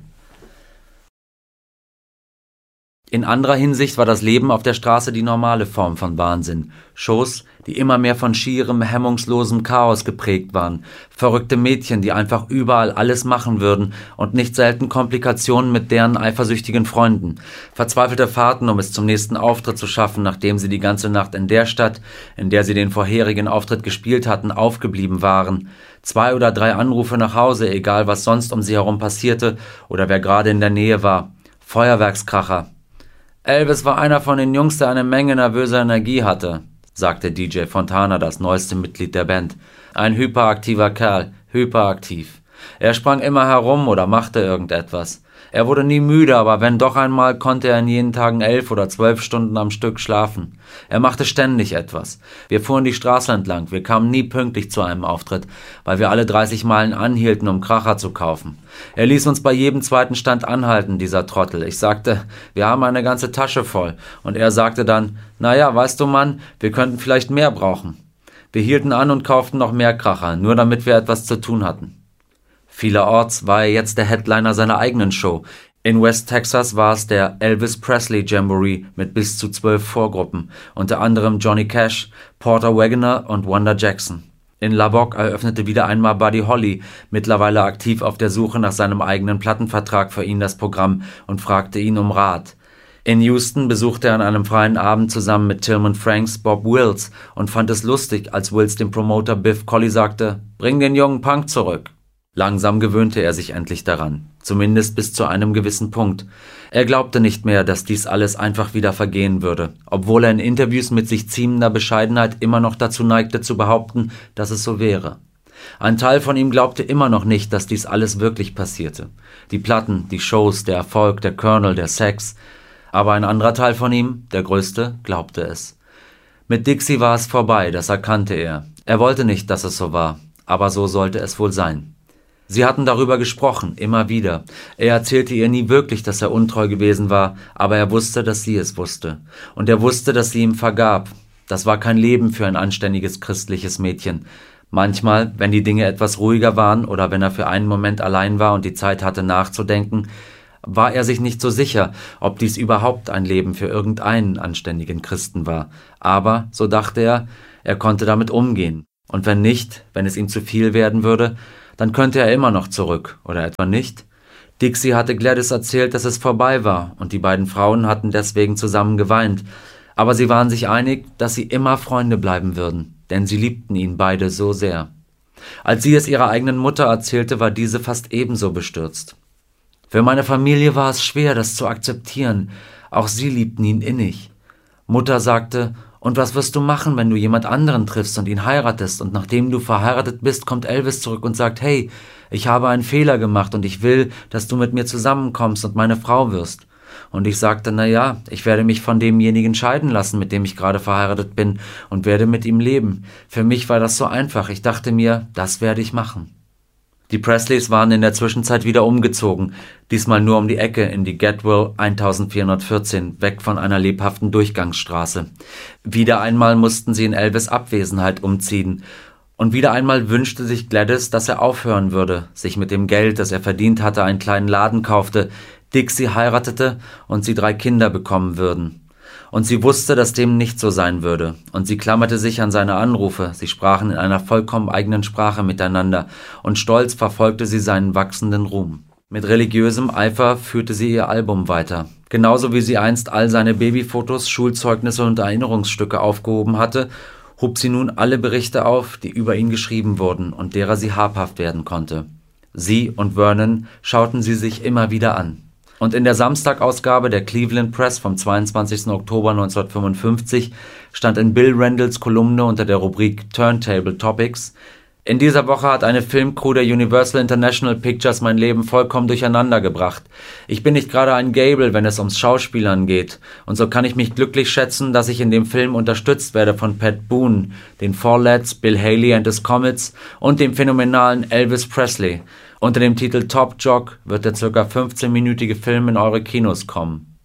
In anderer Hinsicht war das Leben auf der Straße die normale Form von Wahnsinn. Shows, die immer mehr von schierem, hemmungslosem Chaos geprägt waren. Verrückte Mädchen, die einfach überall alles machen würden und nicht selten Komplikationen mit deren eifersüchtigen Freunden. Verzweifelte Fahrten, um es zum nächsten Auftritt zu schaffen, nachdem sie die ganze Nacht in der Stadt, in der sie den vorherigen Auftritt gespielt hatten, aufgeblieben waren. Zwei oder drei Anrufe nach Hause, egal was sonst um sie herum passierte oder wer gerade in der Nähe war. Feuerwerkskracher. Elvis war einer von den Jungs, der eine Menge nervöser Energie hatte, sagte D J Fontana, das neueste Mitglied der Band. Ein hyperaktiver Kerl, hyperaktiv. Er sprang immer herum oder machte irgendetwas. Er wurde nie müde, aber wenn doch einmal, konnte er in jenen Tagen elf oder zwölf Stunden am Stück schlafen. Er machte ständig etwas. Wir fuhren die Straße entlang, wir kamen nie pünktlich zu einem Auftritt, weil wir alle dreißig Meilen anhielten, um Kracher zu kaufen. Er ließ uns bei jedem zweiten Stand anhalten, dieser Trottel. Ich sagte, wir haben eine ganze Tasche voll. Und er sagte dann, naja, weißt du Mann, wir könnten vielleicht mehr brauchen. Wir hielten an und kauften noch mehr Kracher, nur damit wir etwas zu tun hatten. Vielerorts war er jetzt der Headliner seiner eigenen Show. In West Texas war es der Elvis Presley Jamboree mit bis zu zwölf Vorgruppen, unter anderem Johnny Cash, Porter Wagoner und Wanda Jackson. In Lubbock eröffnete wieder einmal Buddy Holly, mittlerweile aktiv auf der Suche nach seinem eigenen Plattenvertrag, für ihn das Programm und fragte ihn um Rat. In Houston besuchte er an einem freien Abend zusammen mit Tillman Franks Bob Wills und fand es lustig, als Wills dem Promoter Biff Colley sagte, »Bring den jungen Punk zurück.« Langsam gewöhnte er sich endlich daran, zumindest bis zu einem gewissen Punkt. Er glaubte nicht mehr, dass dies alles einfach wieder vergehen würde, obwohl er in Interviews mit sich ziemender Bescheidenheit immer noch dazu neigte zu behaupten, dass es so wäre. Ein Teil von ihm glaubte immer noch nicht, dass dies alles wirklich passierte. Die Platten, die Shows, der Erfolg, der Colonel, der Sex. Aber ein anderer Teil von ihm, der größte, glaubte es. Mit Dixie war es vorbei, das erkannte er. Er wollte nicht, dass es so war, aber so sollte es wohl sein. Sie hatten darüber gesprochen, immer wieder. Er erzählte ihr nie wirklich, dass er untreu gewesen war, aber er wusste, dass sie es wusste. Und er wusste, dass sie ihm vergab. Das war kein Leben für ein anständiges christliches Mädchen. Manchmal, wenn die Dinge etwas ruhiger waren oder wenn er für einen Moment allein war und die Zeit hatte nachzudenken, war er sich nicht so sicher, ob dies überhaupt ein Leben für irgendeinen anständigen Christen war. Aber, so dachte er, er konnte damit umgehen. Und wenn nicht, wenn es ihm zu viel werden würde, dann könnte er immer noch zurück, oder etwa nicht? Dixie hatte Gladys erzählt, dass es vorbei war, und die beiden Frauen hatten deswegen zusammen geweint. Aber sie waren sich einig, dass sie immer Freunde bleiben würden, denn sie liebten ihn beide so sehr. Als sie es ihrer eigenen Mutter erzählte, war diese fast ebenso bestürzt. Für meine Familie war es schwer, das zu akzeptieren. Auch sie liebten ihn innig. Mutter sagte, und was wirst du machen, wenn du jemand anderen triffst und ihn heiratest und nachdem du verheiratet bist, kommt Elvis zurück und sagt, hey, ich habe einen Fehler gemacht und ich will, dass du mit mir zusammenkommst und meine Frau wirst. Und ich sagte, na ja, ich werde mich von demjenigen scheiden lassen, mit dem ich gerade verheiratet bin und werde mit ihm leben. Für mich war das so einfach. Ich dachte mir, das werde ich machen. Die Presleys waren in der Zwischenzeit wieder umgezogen, diesmal nur um die Ecke in die Gatwell eintausendvierhundertvierzehn, weg von einer lebhaften Durchgangsstraße. Wieder einmal mussten sie in Elvis' Abwesenheit umziehen. Und wieder einmal wünschte sich Gladys, dass er aufhören würde, sich mit dem Geld, das er verdient hatte, einen kleinen Laden kaufte, Dixie heiratete und sie drei Kinder bekommen würden. Und sie wusste, dass dem nicht so sein würde. Und sie klammerte sich an seine Anrufe. Sie sprachen in einer vollkommen eigenen Sprache miteinander. Und stolz verfolgte sie seinen wachsenden Ruhm. Mit religiösem Eifer führte sie ihr Album weiter. Genauso wie sie einst all seine Babyfotos, Schulzeugnisse und Erinnerungsstücke aufgehoben hatte, hob sie nun alle Berichte auf, die über ihn geschrieben wurden und derer sie habhaft werden konnte. Sie und Vernon schauten sie sich immer wieder an. Und in der Samstagausgabe der Cleveland Press vom zweiundzwanzigsten Oktober neunzehnhundertfünfundfünfzig stand in Bill Randalls Kolumne unter der Rubrik Turntable Topics: In dieser Woche hat eine Filmcrew der Universal International Pictures mein Leben vollkommen durcheinander gebracht. Ich bin nicht gerade ein Gable, wenn es ums Schauspielern geht. Und so kann ich mich glücklich schätzen, dass ich in dem Film unterstützt werde von Pat Boone, den Four Lads, Bill Haley and his Comets und dem phänomenalen Elvis Presley. Unter dem Titel Top Jock wird der ca. fünfzehnminütige Film in eure Kinos kommen.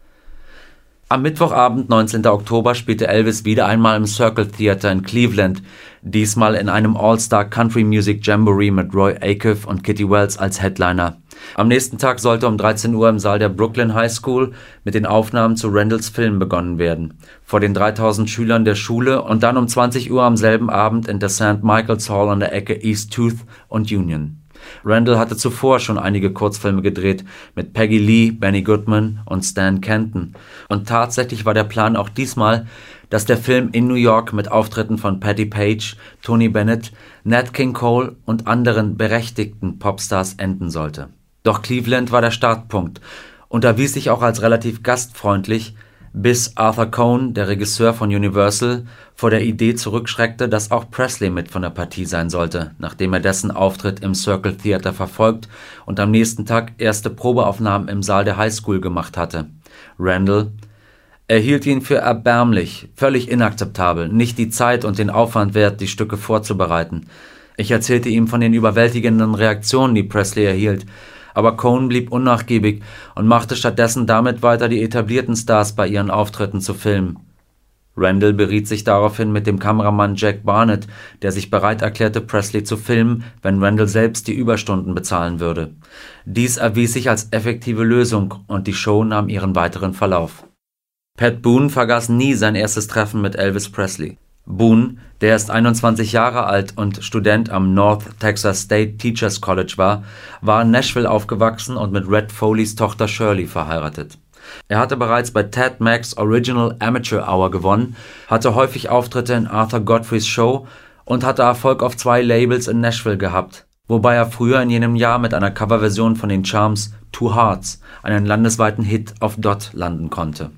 Am Mittwochabend, neunzehnten Oktober, spielte Elvis wieder einmal im Circle Theater in Cleveland, diesmal in einem All-Star Country Music Jamboree mit Roy Acuff und Kitty Wells als Headliner. Am nächsten Tag sollte um dreizehn Uhr im Saal der Brooklyn High School mit den Aufnahmen zu Randalls Film begonnen werden, vor den dreitausend Schülern der Schule, und dann um zwanzig Uhr am selben Abend in der Saint Michael's Hall an der Ecke East Tooth und Union. Randall hatte zuvor schon einige Kurzfilme gedreht mit Peggy Lee, Benny Goodman und Stan Kenton. Und tatsächlich war der Plan auch diesmal, dass der Film in New York mit Auftritten von Patti Page, Tony Bennett, Nat King Cole und anderen berechtigten Popstars enden sollte. Doch Cleveland war der Startpunkt und erwies sich auch als relativ gastfreundlich, bis Arthur Cohn, der Regisseur von Universal, vor der Idee zurückschreckte, dass auch Presley mit von der Partie sein sollte, nachdem er dessen Auftritt im Circle Theater verfolgt und am nächsten Tag erste Probeaufnahmen im Saal der Highschool gemacht hatte. Randall: Er hielt ihn für erbärmlich, völlig inakzeptabel, nicht die Zeit und den Aufwand wert, die Stücke vorzubereiten. Ich erzählte ihm von den überwältigenden Reaktionen, die Presley erhielt, aber Cohn blieb unnachgiebig und machte stattdessen damit weiter, die etablierten Stars bei ihren Auftritten zu filmen. Randall beriet sich daraufhin mit dem Kameramann Jack Barnett, der sich bereit erklärte, Presley zu filmen, wenn Randall selbst die Überstunden bezahlen würde. Dies erwies sich als effektive Lösung und die Show nahm ihren weiteren Verlauf. Pat Boone vergaß nie sein erstes Treffen mit Elvis Presley. Boone, der erst einundzwanzig Jahre alt und Student am North Texas State Teachers College war, war in Nashville aufgewachsen und mit Red Foleys Tochter Shirley verheiratet. Er hatte bereits bei Ted Mack's Original Amateur Hour gewonnen, hatte häufig Auftritte in Arthur Godfreys Show und hatte Erfolg auf zwei Labels in Nashville gehabt, wobei er früher in jenem Jahr mit einer Coverversion von den Charms Two Hearts einen landesweiten Hit auf Dot landen konnte.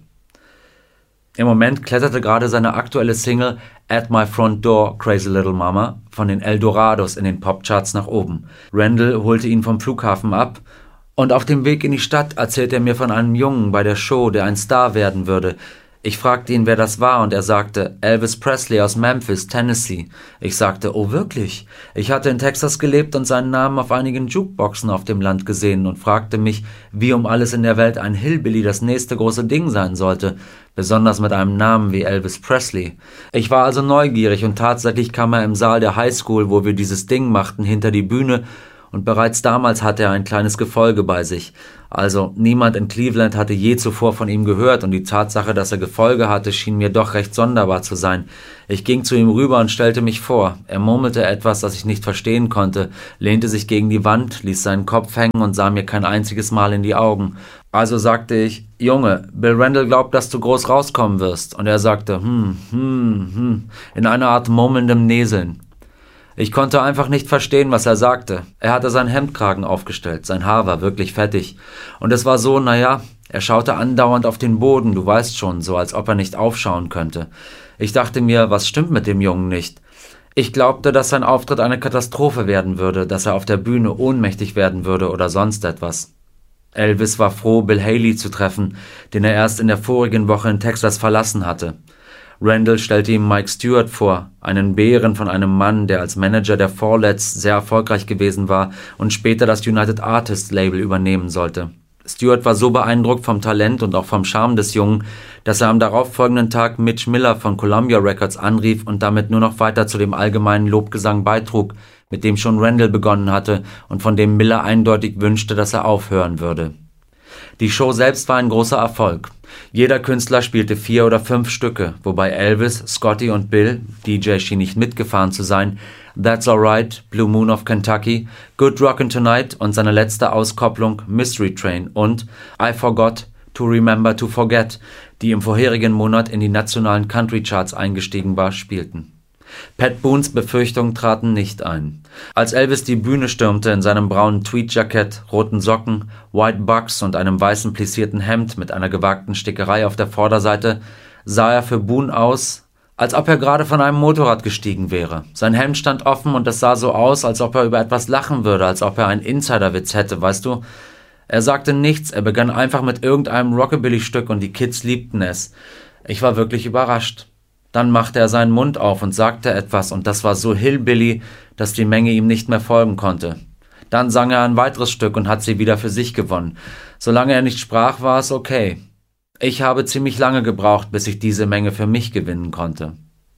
Im Moment kletterte gerade seine aktuelle Single At My Front Door, Crazy Little Mama von den Eldorados in den Popcharts nach oben. Randall holte ihn vom Flughafen ab und auf dem Weg in die Stadt erzählte er mir von einem Jungen bei der Show, der ein Star werden würde. Ich fragte ihn, wer das war, und er sagte, Elvis Presley aus Memphis, Tennessee. Ich sagte, oh wirklich? Ich hatte in Texas gelebt und seinen Namen auf einigen Jukeboxen auf dem Land gesehen und fragte mich, wie um alles in der Welt ein Hillbilly das nächste große Ding sein sollte, besonders mit einem Namen wie Elvis Presley. Ich war also neugierig und tatsächlich kam er im Saal der Highschool, wo wir dieses Ding machten, hinter die Bühne, und bereits damals hatte er ein kleines Gefolge bei sich. Also niemand in Cleveland hatte je zuvor von ihm gehört und die Tatsache, dass er Gefolge hatte, schien mir doch recht sonderbar zu sein. Ich ging zu ihm rüber und stellte mich vor. Er murmelte etwas, das ich nicht verstehen konnte, lehnte sich gegen die Wand, ließ seinen Kopf hängen und sah mir kein einziges Mal in die Augen. Also sagte ich, Junge, Bill Randall glaubt, dass du groß rauskommen wirst. Und er sagte, hm, hm, hm, in einer Art murmelndem Näseln. Ich konnte einfach nicht verstehen, was er sagte. Er hatte seinen Hemdkragen aufgestellt, sein Haar war wirklich fettig. Und es war so, naja, er schaute andauernd auf den Boden, du weißt schon, so als ob er nicht aufschauen könnte. Ich dachte mir, was stimmt mit dem Jungen nicht? Ich glaubte, dass sein Auftritt eine Katastrophe werden würde, dass er auf der Bühne ohnmächtig werden würde oder sonst etwas. Elvis war froh, Bill Haley zu treffen, den er erst in der vorigen Woche in Texas verlassen hatte. Randall stellte ihm Mike Stewart vor, einen Bären von einem Mann, der als Manager der Four Lads sehr erfolgreich gewesen war und später das United Artists Label übernehmen sollte. Stewart war so beeindruckt vom Talent und auch vom Charme des Jungen, dass er am darauffolgenden Tag Mitch Miller von Columbia Records anrief und damit nur noch weiter zu dem allgemeinen Lobgesang beitrug, mit dem schon Randall begonnen hatte und von dem Miller eindeutig wünschte, dass er aufhören würde. Die Show selbst war ein großer Erfolg. Jeder Künstler spielte vier oder fünf Stücke, wobei Elvis, Scotty und Bill, D J schien nicht mitgefahren zu sein, That's Alright, Blue Moon of Kentucky, Good Rockin' Tonight und seine letzte Auskopplung Mystery Train und I Forgot to Remember to Forget, die im vorherigen Monat in die nationalen Country-Charts eingestiegen war, spielten. Pat Boones Befürchtungen traten nicht ein. Als Elvis die Bühne stürmte in seinem braunen Tweedjackett, roten Socken, White Bucks und einem weißen plissierten Hemd mit einer gewagten Stickerei auf der Vorderseite, sah er für Boone aus, als ob er gerade von einem Motorrad gestiegen wäre. Sein Hemd stand offen und es sah so aus, als ob er über etwas lachen würde, als ob er einen Insiderwitz hätte, weißt du? Er sagte nichts, er begann einfach mit irgendeinem Rockabilly-Stück und die Kids liebten es. Ich war wirklich überrascht. Dann machte er seinen Mund auf und sagte etwas und das war so Hillbilly, dass die Menge ihm nicht mehr folgen konnte. Dann sang er ein weiteres Stück und hat sie wieder für sich gewonnen. Solange er nicht sprach, war es okay. Ich habe ziemlich lange gebraucht, bis ich diese Menge für mich gewinnen konnte.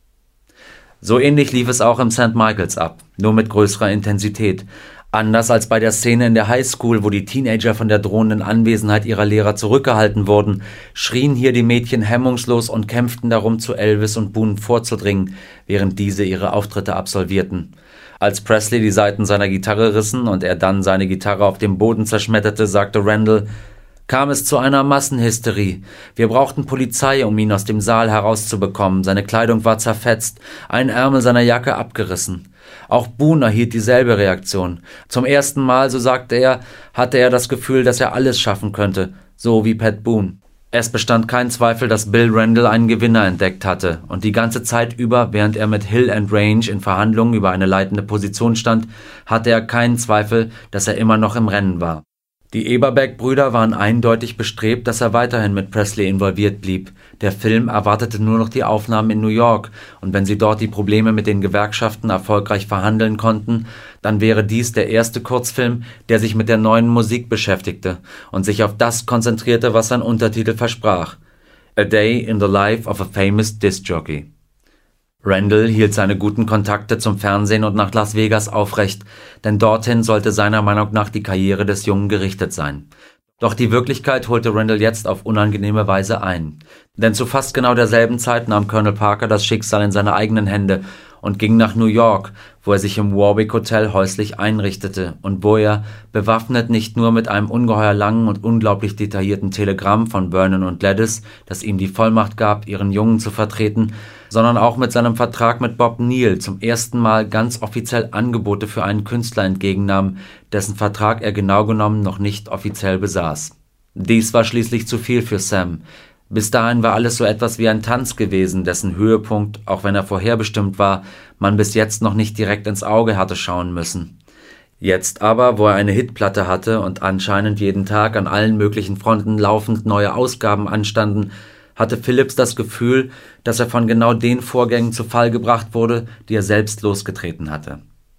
So ähnlich lief es auch im Sankt Michaels ab, nur mit größerer Intensität. Anders als bei der Szene in der Highschool, wo die Teenager von der drohenden Anwesenheit ihrer Lehrer zurückgehalten wurden, schrien hier die Mädchen hemmungslos und kämpften darum, zu Elvis und Boone vorzudringen, während diese ihre Auftritte absolvierten. Als Presley die Saiten seiner Gitarre rissen und er dann seine Gitarre auf dem Boden zerschmetterte, sagte Randall, kam es zu einer Massenhysterie. Wir brauchten Polizei, um ihn aus dem Saal herauszubekommen. Seine Kleidung war zerfetzt, ein Ärmel seiner Jacke abgerissen. Auch Boone erhielt dieselbe Reaktion. Zum ersten Mal, so sagte er, hatte er das Gefühl, dass er alles schaffen könnte, so wie Pat Boone. Es bestand kein Zweifel, dass Bill Randall einen Gewinner entdeckt hatte, und die ganze Zeit über, während er mit Hill and Range in Verhandlungen über eine leitende Position stand, hatte er keinen Zweifel, dass er immer noch im Rennen war. Die Eberbeck-Brüder waren eindeutig bestrebt, dass er weiterhin mit Presley involviert blieb. Der Film erwartete nur noch die Aufnahmen in New York, und wenn sie dort die Probleme mit den Gewerkschaften erfolgreich verhandeln konnten, dann wäre dies der erste Kurzfilm, der sich mit der neuen Musik beschäftigte und sich auf das konzentrierte, was sein Untertitel versprach: A Day in the Life of a Famous Disc Jockey. Randall hielt seine guten Kontakte zum Fernsehen und nach Las Vegas aufrecht, denn dorthin sollte seiner Meinung nach die Karriere des Jungen gerichtet sein. Doch die Wirklichkeit holte Randall jetzt auf unangenehme Weise ein. Denn zu fast genau derselben Zeit nahm Colonel Parker das Schicksal in seine eigenen Hände und ging nach New York, wo er sich im Warwick Hotel häuslich einrichtete und wo er, bewaffnet nicht nur mit einem ungeheuer langen und unglaublich detaillierten Telegramm von Vernon und Gladys, das ihm die Vollmacht gab, ihren Jungen zu vertreten, sondern auch mit seinem Vertrag mit Bob Neal zum ersten Mal ganz offiziell Angebote für einen Künstler entgegennahm, dessen Vertrag er genau genommen noch nicht offiziell besaß. Dies war schließlich zu viel für Sam. Bis dahin war alles so etwas wie ein Tanz gewesen, dessen Höhepunkt, auch wenn er vorherbestimmt war, man bis jetzt noch nicht direkt ins Auge hatte schauen müssen. Jetzt aber, wo er eine Hitplatte hatte und anscheinend jeden Tag an allen möglichen Fronten laufend neue Ausgaben anstanden, hatte Phillips das Gefühl, dass er von genau den Vorgängen zu Fall gebracht wurde, die er selbst losgetreten hatte.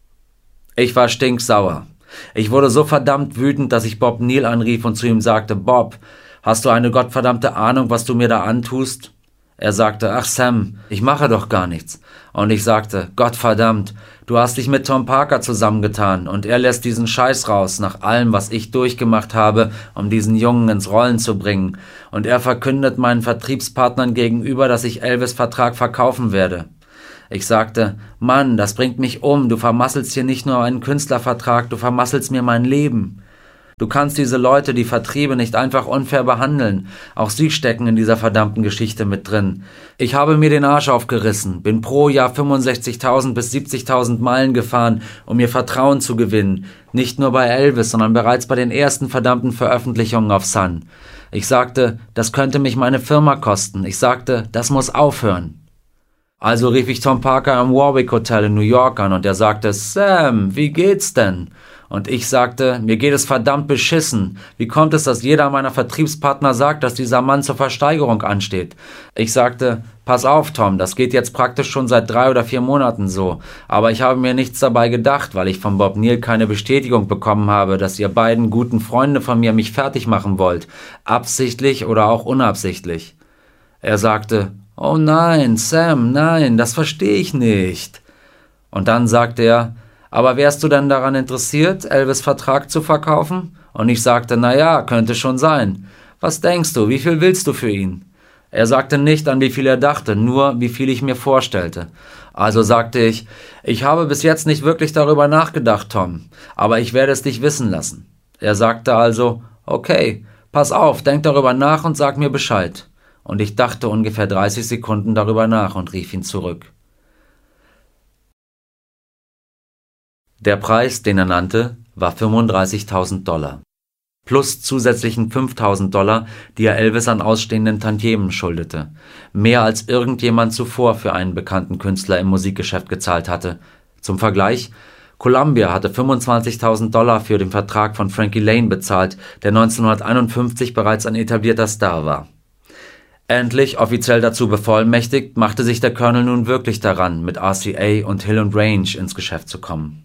Ich war stinksauer. Ich wurde so verdammt wütend, dass ich Bob Neal anrief und zu ihm sagte: Bob, hast du eine gottverdammte Ahnung, was du mir da antust? Er sagte: Ach Sam, ich mache doch gar nichts. Und ich sagte: Gottverdammt, du hast dich mit Tom Parker zusammengetan und er lässt diesen Scheiß raus, nach allem, was ich durchgemacht habe, um diesen Jungen ins Rollen zu bringen. Und er verkündet meinen Vertriebspartnern gegenüber, dass ich Elvis' Vertrag verkaufen werde. Ich sagte: Mann, das bringt mich um, du vermasselst hier nicht nur einen Künstlervertrag, du vermasselst mir mein Leben. Du kannst diese Leute, die Vertriebe, nicht einfach unfair behandeln. Auch sie stecken in dieser verdammten Geschichte mit drin. Ich habe mir den Arsch aufgerissen, bin pro Jahr fünfundsechzigtausend bis siebzigtausend Meilen gefahren, um ihr Vertrauen zu gewinnen. Nicht nur bei Elvis, sondern bereits bei den ersten verdammten Veröffentlichungen auf Sun. Ich sagte, das könnte mich meine Firma kosten. Ich sagte, das muss aufhören. Also rief ich Tom Parker am Warwick Hotel in New York an und er sagte: Sam, wie geht's denn? Und ich sagte: Mir geht es verdammt beschissen. Wie kommt es, dass jeder meiner Vertriebspartner sagt, dass dieser Mann zur Versteigerung ansteht? Ich sagte: Pass auf, Tom, das geht jetzt praktisch schon seit drei oder vier Monaten so. Aber ich habe mir nichts dabei gedacht, weil ich von Bob Neal keine Bestätigung bekommen habe, dass ihr beiden guten Freunde von mir mich fertig machen wollt. Absichtlich oder auch unabsichtlich. Er sagte: Oh nein, Sam, nein, das verstehe ich nicht. Und dann sagte er: Aber wärst du denn daran interessiert, Elvis' Vertrag zu verkaufen? Und ich sagte, na ja, könnte schon sein. Was denkst du, wie viel willst du für ihn? Er sagte nicht, an wie viel er dachte, nur wie viel ich mir vorstellte. Also sagte ich, ich habe bis jetzt nicht wirklich darüber nachgedacht, Tom, aber ich werde es dich wissen lassen. Er sagte also, okay, pass auf, denk darüber nach und sag mir Bescheid. Und ich dachte ungefähr dreißig Sekunden darüber nach und rief ihn zurück. Der Preis, den er nannte, war fünfunddreißigtausend Dollar. Plus zusätzlichen fünftausend Dollar, die er Elvis an ausstehenden Tantiemen schuldete. Mehr als irgendjemand zuvor für einen bekannten Künstler im Musikgeschäft gezahlt hatte. Zum Vergleich, Columbia hatte fünfundzwanzigtausend Dollar für den Vertrag von Frankie Laine bezahlt, der neunzehnhunderteinundfünfzig bereits ein etablierter Star war. Endlich offiziell dazu bevollmächtigt, machte sich der Colonel nun wirklich daran, mit R C A und Hill und Range ins Geschäft zu kommen.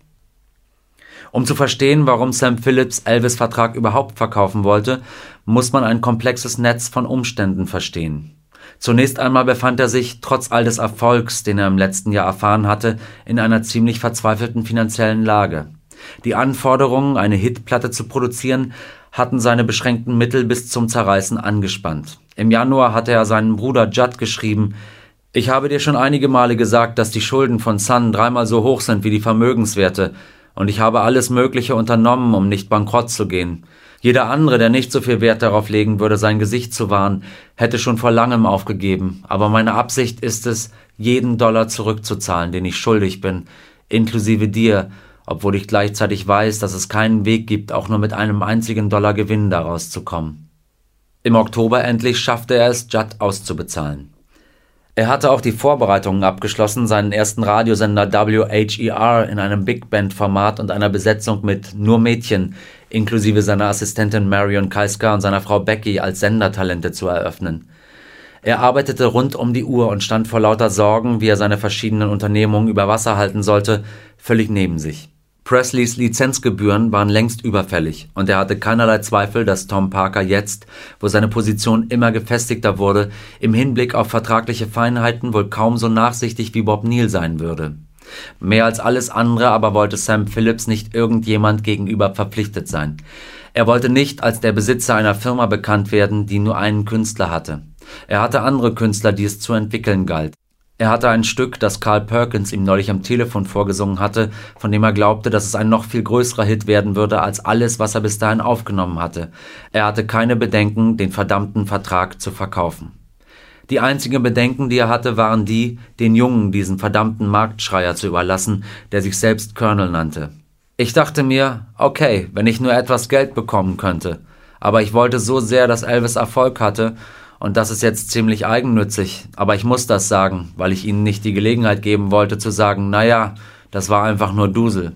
Um zu verstehen, warum Sam Phillips Elvis' Vertrag überhaupt verkaufen wollte, muss man ein komplexes Netz von Umständen verstehen. Zunächst einmal befand er sich, trotz all des Erfolgs, den er im letzten Jahr erfahren hatte, in einer ziemlich verzweifelten finanziellen Lage. Die Anforderungen, eine Hitplatte zu produzieren, hatten seine beschränkten Mittel bis zum Zerreißen angespannt. Im Januar hatte er seinen Bruder Judd geschrieben: Ich habe dir schon einige Male gesagt, dass die Schulden von Sun dreimal so hoch sind wie die Vermögenswerte, und ich habe alles Mögliche unternommen, um nicht bankrott zu gehen. Jeder andere, der nicht so viel Wert darauf legen würde, sein Gesicht zu wahren, hätte schon vor langem aufgegeben. Aber meine Absicht ist es, jeden Dollar zurückzuzahlen, den ich schuldig bin, inklusive dir, obwohl ich gleichzeitig weiß, dass es keinen Weg gibt, auch nur mit einem einzigen Dollar Gewinn daraus zu kommen. Im Oktober endlich schaffte er es, Judd auszubezahlen. Er hatte auch die Vorbereitungen abgeschlossen, seinen ersten Radiosender W H E R in einem Big-Band-Format und einer Besetzung mit nur Mädchen, inklusive seiner Assistentin Marion Kaiska und seiner Frau Becky, als Sendertalente zu eröffnen. Er arbeitete rund um die Uhr und stand vor lauter Sorgen, wie er seine verschiedenen Unternehmungen über Wasser halten sollte, völlig neben sich. Presleys Lizenzgebühren waren längst überfällig, und er hatte keinerlei Zweifel, dass Tom Parker jetzt, wo seine Position immer gefestigter wurde, im Hinblick auf vertragliche Feinheiten wohl kaum so nachsichtig wie Bob Neal sein würde. Mehr als alles andere aber wollte Sam Phillips nicht irgendjemand gegenüber verpflichtet sein. Er wollte nicht als der Besitzer einer Firma bekannt werden, die nur einen Künstler hatte. Er hatte andere Künstler, die es zu entwickeln galt. Er hatte ein Stück, das Carl Perkins ihm neulich am Telefon vorgesungen hatte, von dem er glaubte, dass es ein noch viel größerer Hit werden würde als alles, was er bis dahin aufgenommen hatte. Er hatte keine Bedenken, den verdammten Vertrag zu verkaufen. Die einzigen Bedenken, die er hatte, waren die, den Jungen diesen verdammten Marktschreier zu überlassen, der sich selbst Colonel nannte. Ich dachte mir, okay, wenn ich nur etwas Geld bekommen könnte. Aber ich wollte so sehr, dass Elvis Erfolg hatte, und das ist jetzt ziemlich eigennützig, aber ich muss das sagen, weil ich ihnen nicht die Gelegenheit geben wollte zu sagen, naja, das war einfach nur Dusel.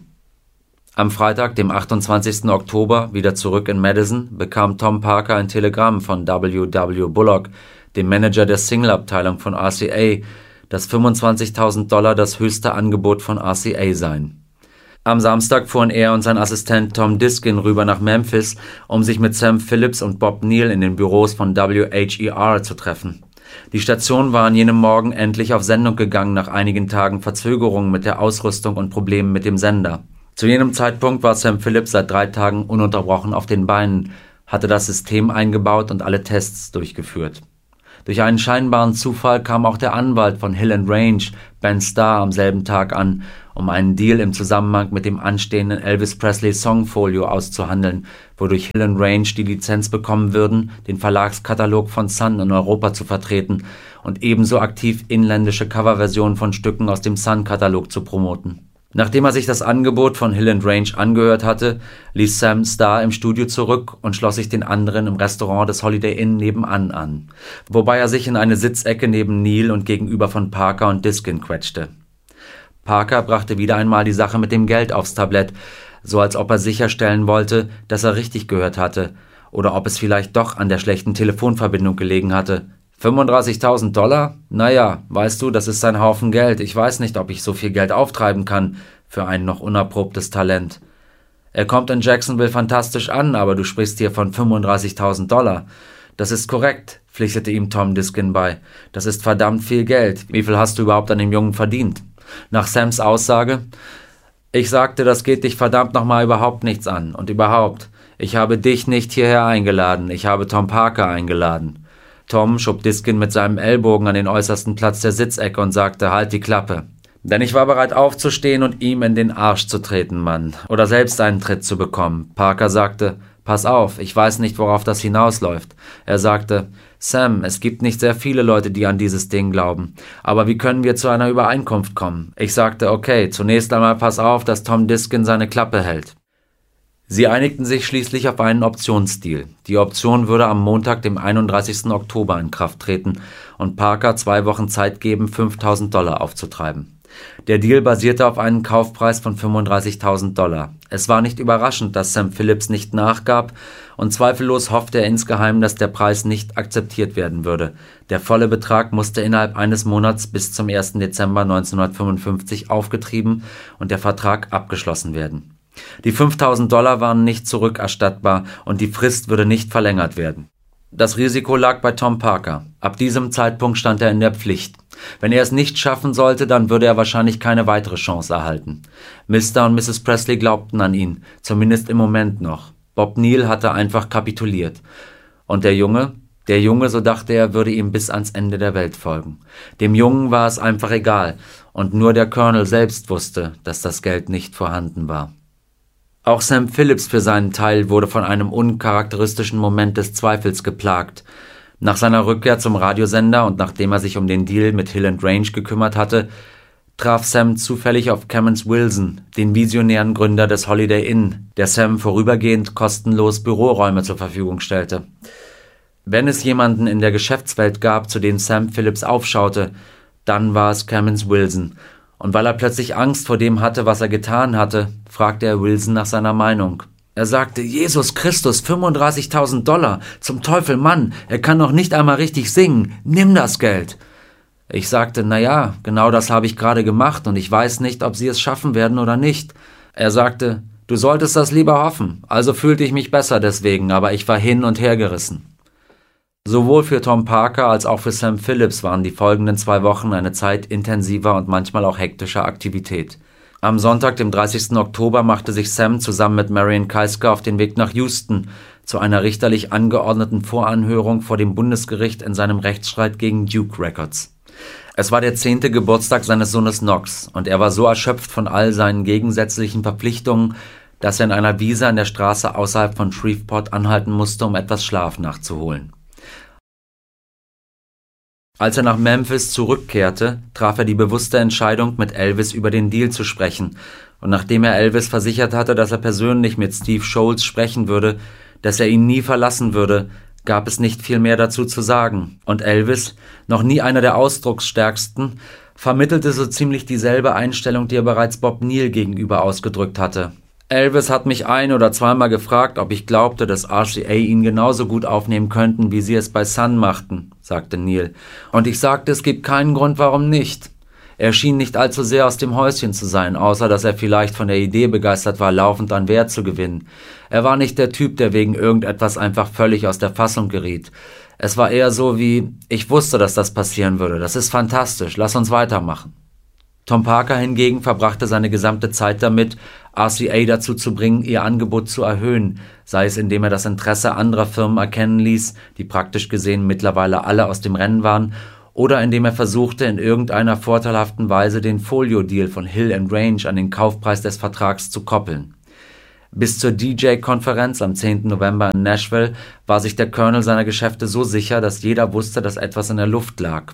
Am Freitag, dem achtundzwanzigsten Oktober, wieder zurück in Madison, bekam Tom Parker ein Telegramm von W W Bullock, dem Manager der Single-Abteilung von R C A, dass fünfundzwanzigtausend Dollar das höchste Angebot von R C A seien. Am Samstag fuhren er und sein Assistent Tom Diskin rüber nach Memphis, um sich mit Sam Phillips und Bob Neal in den Büros von W H E R zu treffen. Die Station war an jenem Morgen endlich auf Sendung gegangen nach einigen Tagen Verzögerungen mit der Ausrüstung und Problemen mit dem Sender. Zu jenem Zeitpunkt war Sam Phillips seit drei Tagen ununterbrochen auf den Beinen, hatte das System eingebaut und alle Tests durchgeführt. Durch einen scheinbaren Zufall kam auch der Anwalt von Hill and Range, Ben Starr, am selben Tag an, um einen Deal im Zusammenhang mit dem anstehenden Elvis Presley Songfolio auszuhandeln, wodurch Hill and Range die Lizenz bekommen würden, den Verlagskatalog von Sun in Europa zu vertreten und ebenso aktiv inländische Coverversionen von Stücken aus dem Sun-Katalog zu promoten. Nachdem er sich das Angebot von Hill and Range angehört hatte, ließ Sam Starr im Studio zurück und schloss sich den anderen im Restaurant des Holiday Inn nebenan an, wobei er sich in eine Sitzecke neben Neal und gegenüber von Parker und Diskin quetschte. Parker brachte wieder einmal die Sache mit dem Geld aufs Tablett, so als ob er sicherstellen wollte, dass er richtig gehört hatte, oder ob es vielleicht doch an der schlechten Telefonverbindung gelegen hatte. fünfunddreißigtausend Dollar? Naja, weißt du, das ist ein Haufen Geld. Ich weiß nicht, ob ich so viel Geld auftreiben kann für ein noch unerprobtes Talent. Er kommt in Jacksonville fantastisch an, aber du sprichst hier von fünfunddreißigtausend Dollar. Das ist korrekt, pflichtete ihm Tom Diskin bei. Das ist verdammt viel Geld. Wie viel hast du überhaupt an dem Jungen verdient? Nach Sams Aussage: Ich sagte, das geht dich verdammt nochmal überhaupt nichts an. Und überhaupt, Ich habe dich nicht hierher eingeladen, ich habe Tom Parker eingeladen. Tom schob Diskin mit seinem Ellbogen an den äußersten Platz der Sitzecke und sagte, halt die Klappe. Denn ich war bereit aufzustehen und ihm in den Arsch zu treten, Mann. Oder selbst einen Tritt zu bekommen. Parker sagte, pass auf, ich weiß nicht, worauf das hinausläuft. Er sagte, Sam, es gibt nicht sehr viele Leute, die an dieses Ding glauben. Aber wie können wir zu einer Übereinkunft kommen? Ich sagte, okay, zunächst einmal pass auf, dass Tom Diskin seine Klappe hält. Sie einigten sich schließlich auf einen Optionsdeal. Die Option würde am Montag, dem einunddreißigsten Oktober in Kraft treten und Parker zwei Wochen Zeit geben, fünftausend Dollar aufzutreiben. Der Deal basierte auf einem Kaufpreis von fünfunddreißigtausend Dollar. Es war nicht überraschend, dass Sam Phillips nicht nachgab und zweifellos hoffte er insgeheim, dass der Preis nicht akzeptiert werden würde. Der volle Betrag musste innerhalb eines Monats bis zum ersten Dezember neunzehnhundertfünfundfünfzig aufgetrieben und der Vertrag abgeschlossen werden. Die fünftausend Dollar waren nicht zurückerstattbar und die Frist würde nicht verlängert werden. Das Risiko lag bei Tom Parker. Ab diesem Zeitpunkt stand er in der Pflicht. Wenn er es nicht schaffen sollte, dann würde er wahrscheinlich keine weitere Chance erhalten. Mister und Misses Presley glaubten an ihn, zumindest im Moment noch. Bob Neal hatte einfach kapituliert. Und der Junge? Der Junge, so dachte er, würde ihm bis ans Ende der Welt folgen. Dem Jungen war es einfach egal. Und nur der Colonel selbst wusste, dass das Geld nicht vorhanden war. Auch Sam Phillips für seinen Teil wurde von einem uncharakteristischen Moment des Zweifels geplagt. Nach seiner Rückkehr zum Radiosender und nachdem er sich um den Deal mit Hill and Range gekümmert hatte, traf Sam zufällig auf Cammons Wilson, den visionären Gründer des Holiday Inn, der Sam vorübergehend kostenlos Büroräume zur Verfügung stellte. Wenn es jemanden in der Geschäftswelt gab, zu dem Sam Phillips aufschaute, dann war es Cammons Wilson. Und weil er plötzlich Angst vor dem hatte, was er getan hatte, fragte er Wilson nach seiner Meinung. Er sagte, Jesus Christus, fünfunddreißigtausend Dollar, zum Teufel, Mann, er kann noch nicht einmal richtig singen, nimm das Geld. Ich sagte, na ja, genau das habe ich gerade gemacht und ich weiß nicht, ob Sie es schaffen werden oder nicht. Er sagte, du solltest das lieber hoffen, also fühlte ich mich besser deswegen, aber ich war hin und her gerissen. Sowohl für Tom Parker als auch für Sam Phillips waren die folgenden zwei Wochen eine Zeit intensiver und manchmal auch hektischer Aktivität. Am Sonntag, dem dreißigsten Oktober, machte sich Sam zusammen mit Marion Keisker auf den Weg nach Houston zu einer richterlich angeordneten Voranhörung vor dem Bundesgericht in seinem Rechtsstreit gegen Duke Records. Es war der zehnte Geburtstag seines Sohnes Knox und er war so erschöpft von all seinen gegensätzlichen Verpflichtungen, dass er in einer Wiese an der Straße außerhalb von Shreveport anhalten musste, um etwas Schlaf nachzuholen. Als er nach Memphis zurückkehrte, traf er die bewusste Entscheidung, mit Elvis über den Deal zu sprechen. Und nachdem er Elvis versichert hatte, dass er persönlich mit Steve Scholz sprechen würde, dass er ihn nie verlassen würde, gab es nicht viel mehr dazu zu sagen. Und Elvis, noch nie einer der ausdrucksstärksten, vermittelte so ziemlich dieselbe Einstellung, die er bereits Bob Neal gegenüber ausgedrückt hatte. Elvis hat mich ein- oder zweimal gefragt, ob ich glaubte, dass R C A ihn genauso gut aufnehmen könnten, wie sie es bei Sun machten, sagte Neal. Und ich sagte, es gibt keinen Grund, warum nicht. Er schien nicht allzu sehr aus dem Häuschen zu sein, außer dass er vielleicht von der Idee begeistert war, laufend an Wert zu gewinnen. Er war nicht der Typ, der wegen irgendetwas einfach völlig aus der Fassung geriet. Es war eher so wie, ich wusste, dass das passieren würde, das ist fantastisch, lass uns weitermachen. Tom Parker hingegen verbrachte seine gesamte Zeit damit, R C A dazu zu bringen, ihr Angebot zu erhöhen, sei es indem er das Interesse anderer Firmen erkennen ließ, die praktisch gesehen mittlerweile alle aus dem Rennen waren, oder indem er versuchte, in irgendeiner vorteilhaften Weise den Folio-Deal von Hill and Range an den Kaufpreis des Vertrags zu koppeln. Bis zur D J-Konferenz am zehnten November in Nashville war sich der Colonel seiner Geschäfte so sicher, dass jeder wusste, dass etwas in der Luft lag.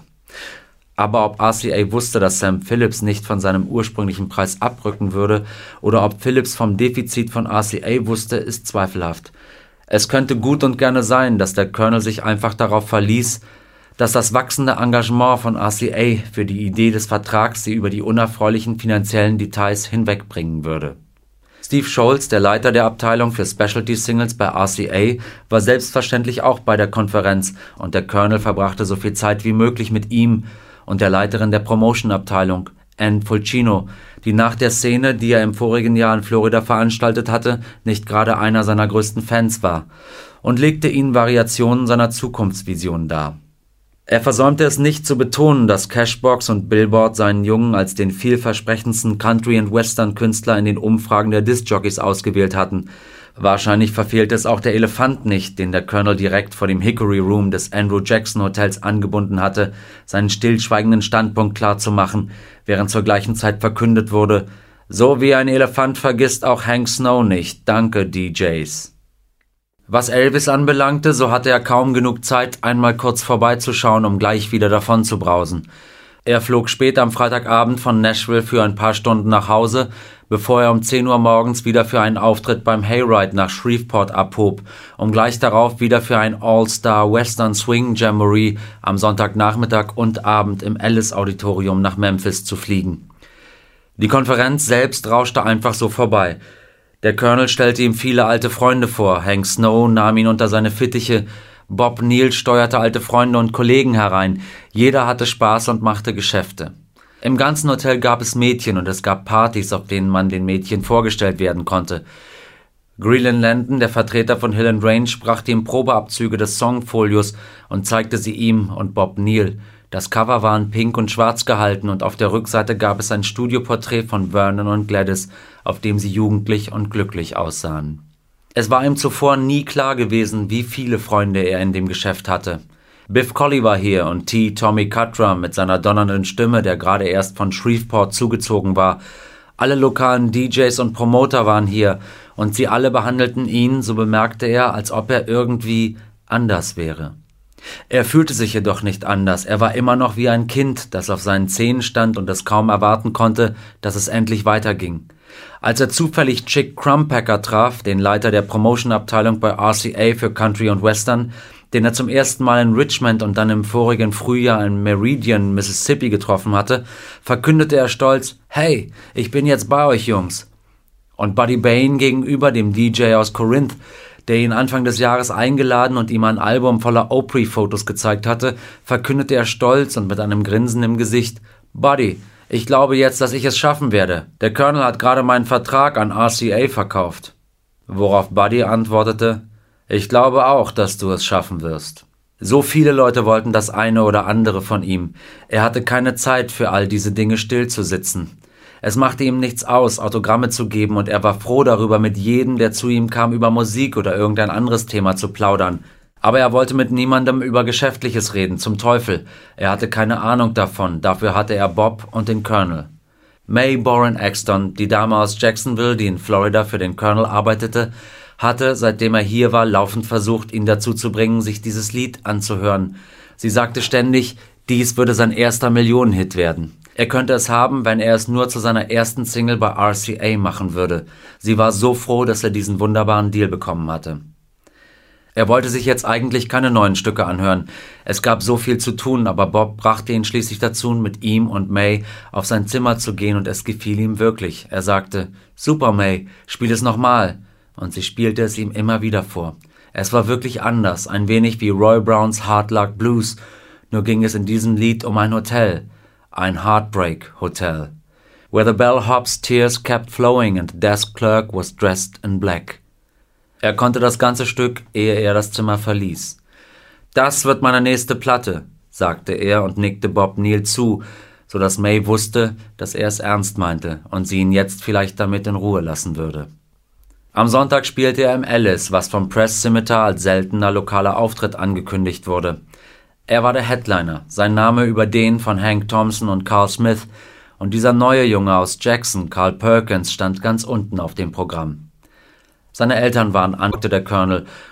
Aber ob R C A wusste, dass Sam Phillips nicht von seinem ursprünglichen Preis abrücken würde oder ob Phillips vom Defizit von R C A wusste, ist zweifelhaft. Es könnte gut und gerne sein, dass der Colonel sich einfach darauf verließ, dass das wachsende Engagement von R C A für die Idee des Vertrags sie über die unerfreulichen finanziellen Details hinwegbringen würde. Steve Scholz, der Leiter der Abteilung für Specialty Singles bei R C A, war selbstverständlich auch bei der Konferenz und der Colonel verbrachte so viel Zeit wie möglich mit ihm und der Leiterin der Promotion-Abteilung, Ann Fulcino, die nach der Szene, die er im vorigen Jahr in Florida veranstaltet hatte, nicht gerade einer seiner größten Fans war, und legte ihnen Variationen seiner Zukunftsvision dar. Er versäumte es nicht zu betonen, dass Cashbox und Billboard seinen Jungen als den vielversprechendsten Country- und Western-Künstler in den Umfragen der Disc-Jockeys ausgewählt hatten, Wahrscheinlich verfehlte es auch der Elefant nicht, den der Colonel direkt vor dem Hickory Room des Andrew Jackson Hotels angebunden hatte, seinen stillschweigenden Standpunkt klarzumachen, während zur gleichen Zeit verkündet wurde: »So wie ein Elefant vergisst auch Hank Snow nicht. Danke, D Js.« Was Elvis anbelangte, so hatte er kaum genug Zeit, einmal kurz vorbeizuschauen, um gleich wieder davon zu brausen. Er flog spät am Freitagabend von Nashville für ein paar Stunden nach Hause, bevor er um zehn Uhr morgens wieder für einen Auftritt beim Hayride nach Shreveport abhob, um gleich darauf wieder für ein All-Star Western Swing Jamboree am Sonntagnachmittag und Abend im Ellis Auditorium nach Memphis zu fliegen. Die Konferenz selbst rauschte einfach so vorbei. Der Colonel stellte ihm viele alte Freunde vor, Hank Snow nahm ihn unter seine Fittiche, Bob Neal steuerte alte Freunde und Kollegen herein, jeder hatte Spaß und machte Geschäfte. Im ganzen Hotel gab es Mädchen und es gab Partys, auf denen man den Mädchen vorgestellt werden konnte. Greelan Landon, der Vertreter von Hill and Range, brachte ihm Probeabzüge des Songfolios und zeigte sie ihm und Bob Neal. Das Cover war in pink und schwarz gehalten und auf der Rückseite gab es ein Studioporträt von Vernon und Gladys, auf dem sie jugendlich und glücklich aussahen. Es war ihm zuvor nie klar gewesen, wie viele Freunde er in dem Geschäft hatte. Biff Colley war hier und T. Tommy Cutler mit seiner donnernden Stimme, der gerade erst von Shreveport zugezogen war. Alle lokalen D Js und Promoter waren hier und sie alle behandelten ihn, so bemerkte er, als ob er irgendwie anders wäre. Er fühlte sich jedoch nicht anders, er war immer noch wie ein Kind, das auf seinen Zehen stand und es kaum erwarten konnte, dass es endlich weiterging. Als er zufällig Chick Crumpacker traf, den Leiter der Promotion-Abteilung bei R C A für Country und Western, den er zum ersten Mal in Richmond und dann im vorigen Frühjahr in Meridian, Mississippi getroffen hatte, verkündete er stolz: »Hey, ich bin jetzt bei euch, Jungs.« Und Buddy Bain gegenüber, dem D J aus Corinth, der ihn Anfang des Jahres eingeladen und ihm ein Album voller Opry-Fotos gezeigt hatte, verkündete er stolz und mit einem Grinsen im Gesicht: »Buddy, ich glaube jetzt, dass ich es schaffen werde. Der Colonel hat gerade meinen Vertrag an R C A verkauft.« Worauf Buddy antwortete: »Ich glaube auch, dass du es schaffen wirst.« So viele Leute wollten das eine oder andere von ihm. Er hatte keine Zeit für all diese Dinge stillzusitzen. Es machte ihm nichts aus, Autogramme zu geben, und er war froh darüber, mit jedem, der zu ihm kam, über Musik oder irgendein anderes Thema zu plaudern. Aber er wollte mit niemandem über Geschäftliches reden, zum Teufel. Er hatte keine Ahnung davon, dafür hatte er Bob und den Colonel. Mae Boren Axton, die Dame aus Jacksonville, die in Florida für den Colonel arbeitete, hatte, seitdem er hier war, laufend versucht, ihn dazu zu bringen, sich dieses Lied anzuhören. Sie sagte ständig, dies würde sein erster Millionenhit werden. Er könnte es haben, wenn er es nur zu seiner ersten Single bei R C A machen würde. Sie war so froh, dass er diesen wunderbaren Deal bekommen hatte. Er wollte sich jetzt eigentlich keine neuen Stücke anhören. Es gab so viel zu tun, aber Bob brachte ihn schließlich dazu, mit ihm und Mae auf sein Zimmer zu gehen, und es gefiel ihm wirklich. Er sagte: »Super, Mae, spiel es nochmal.« Und sie spielte es ihm immer wieder vor. Es war wirklich anders, ein wenig wie Roy Browns Hard Luck Blues, nur ging es in diesem Lied um ein Hotel, ein Heartbreak Hotel. Where the bellhop's tears kept flowing and the desk clerk was dressed in black. Er konnte das ganze Stück, ehe er das Zimmer verließ. »Das wird meine nächste Platte«, sagte er und nickte Bob Neal zu, so dass Mae wusste, dass er es ernst meinte und sie ihn jetzt vielleicht damit in Ruhe lassen würde. Am Sonntag spielte er im Ellis, was vom Press Scimitar als seltener lokaler Auftritt angekündigt wurde. Er war der Headliner, sein Name über den von Hank Thompson und Carl Smith, und dieser neue Junge aus Jackson, Carl Perkins, stand ganz unten auf dem Programm. Seine Eltern waren, antwortete der Colonel,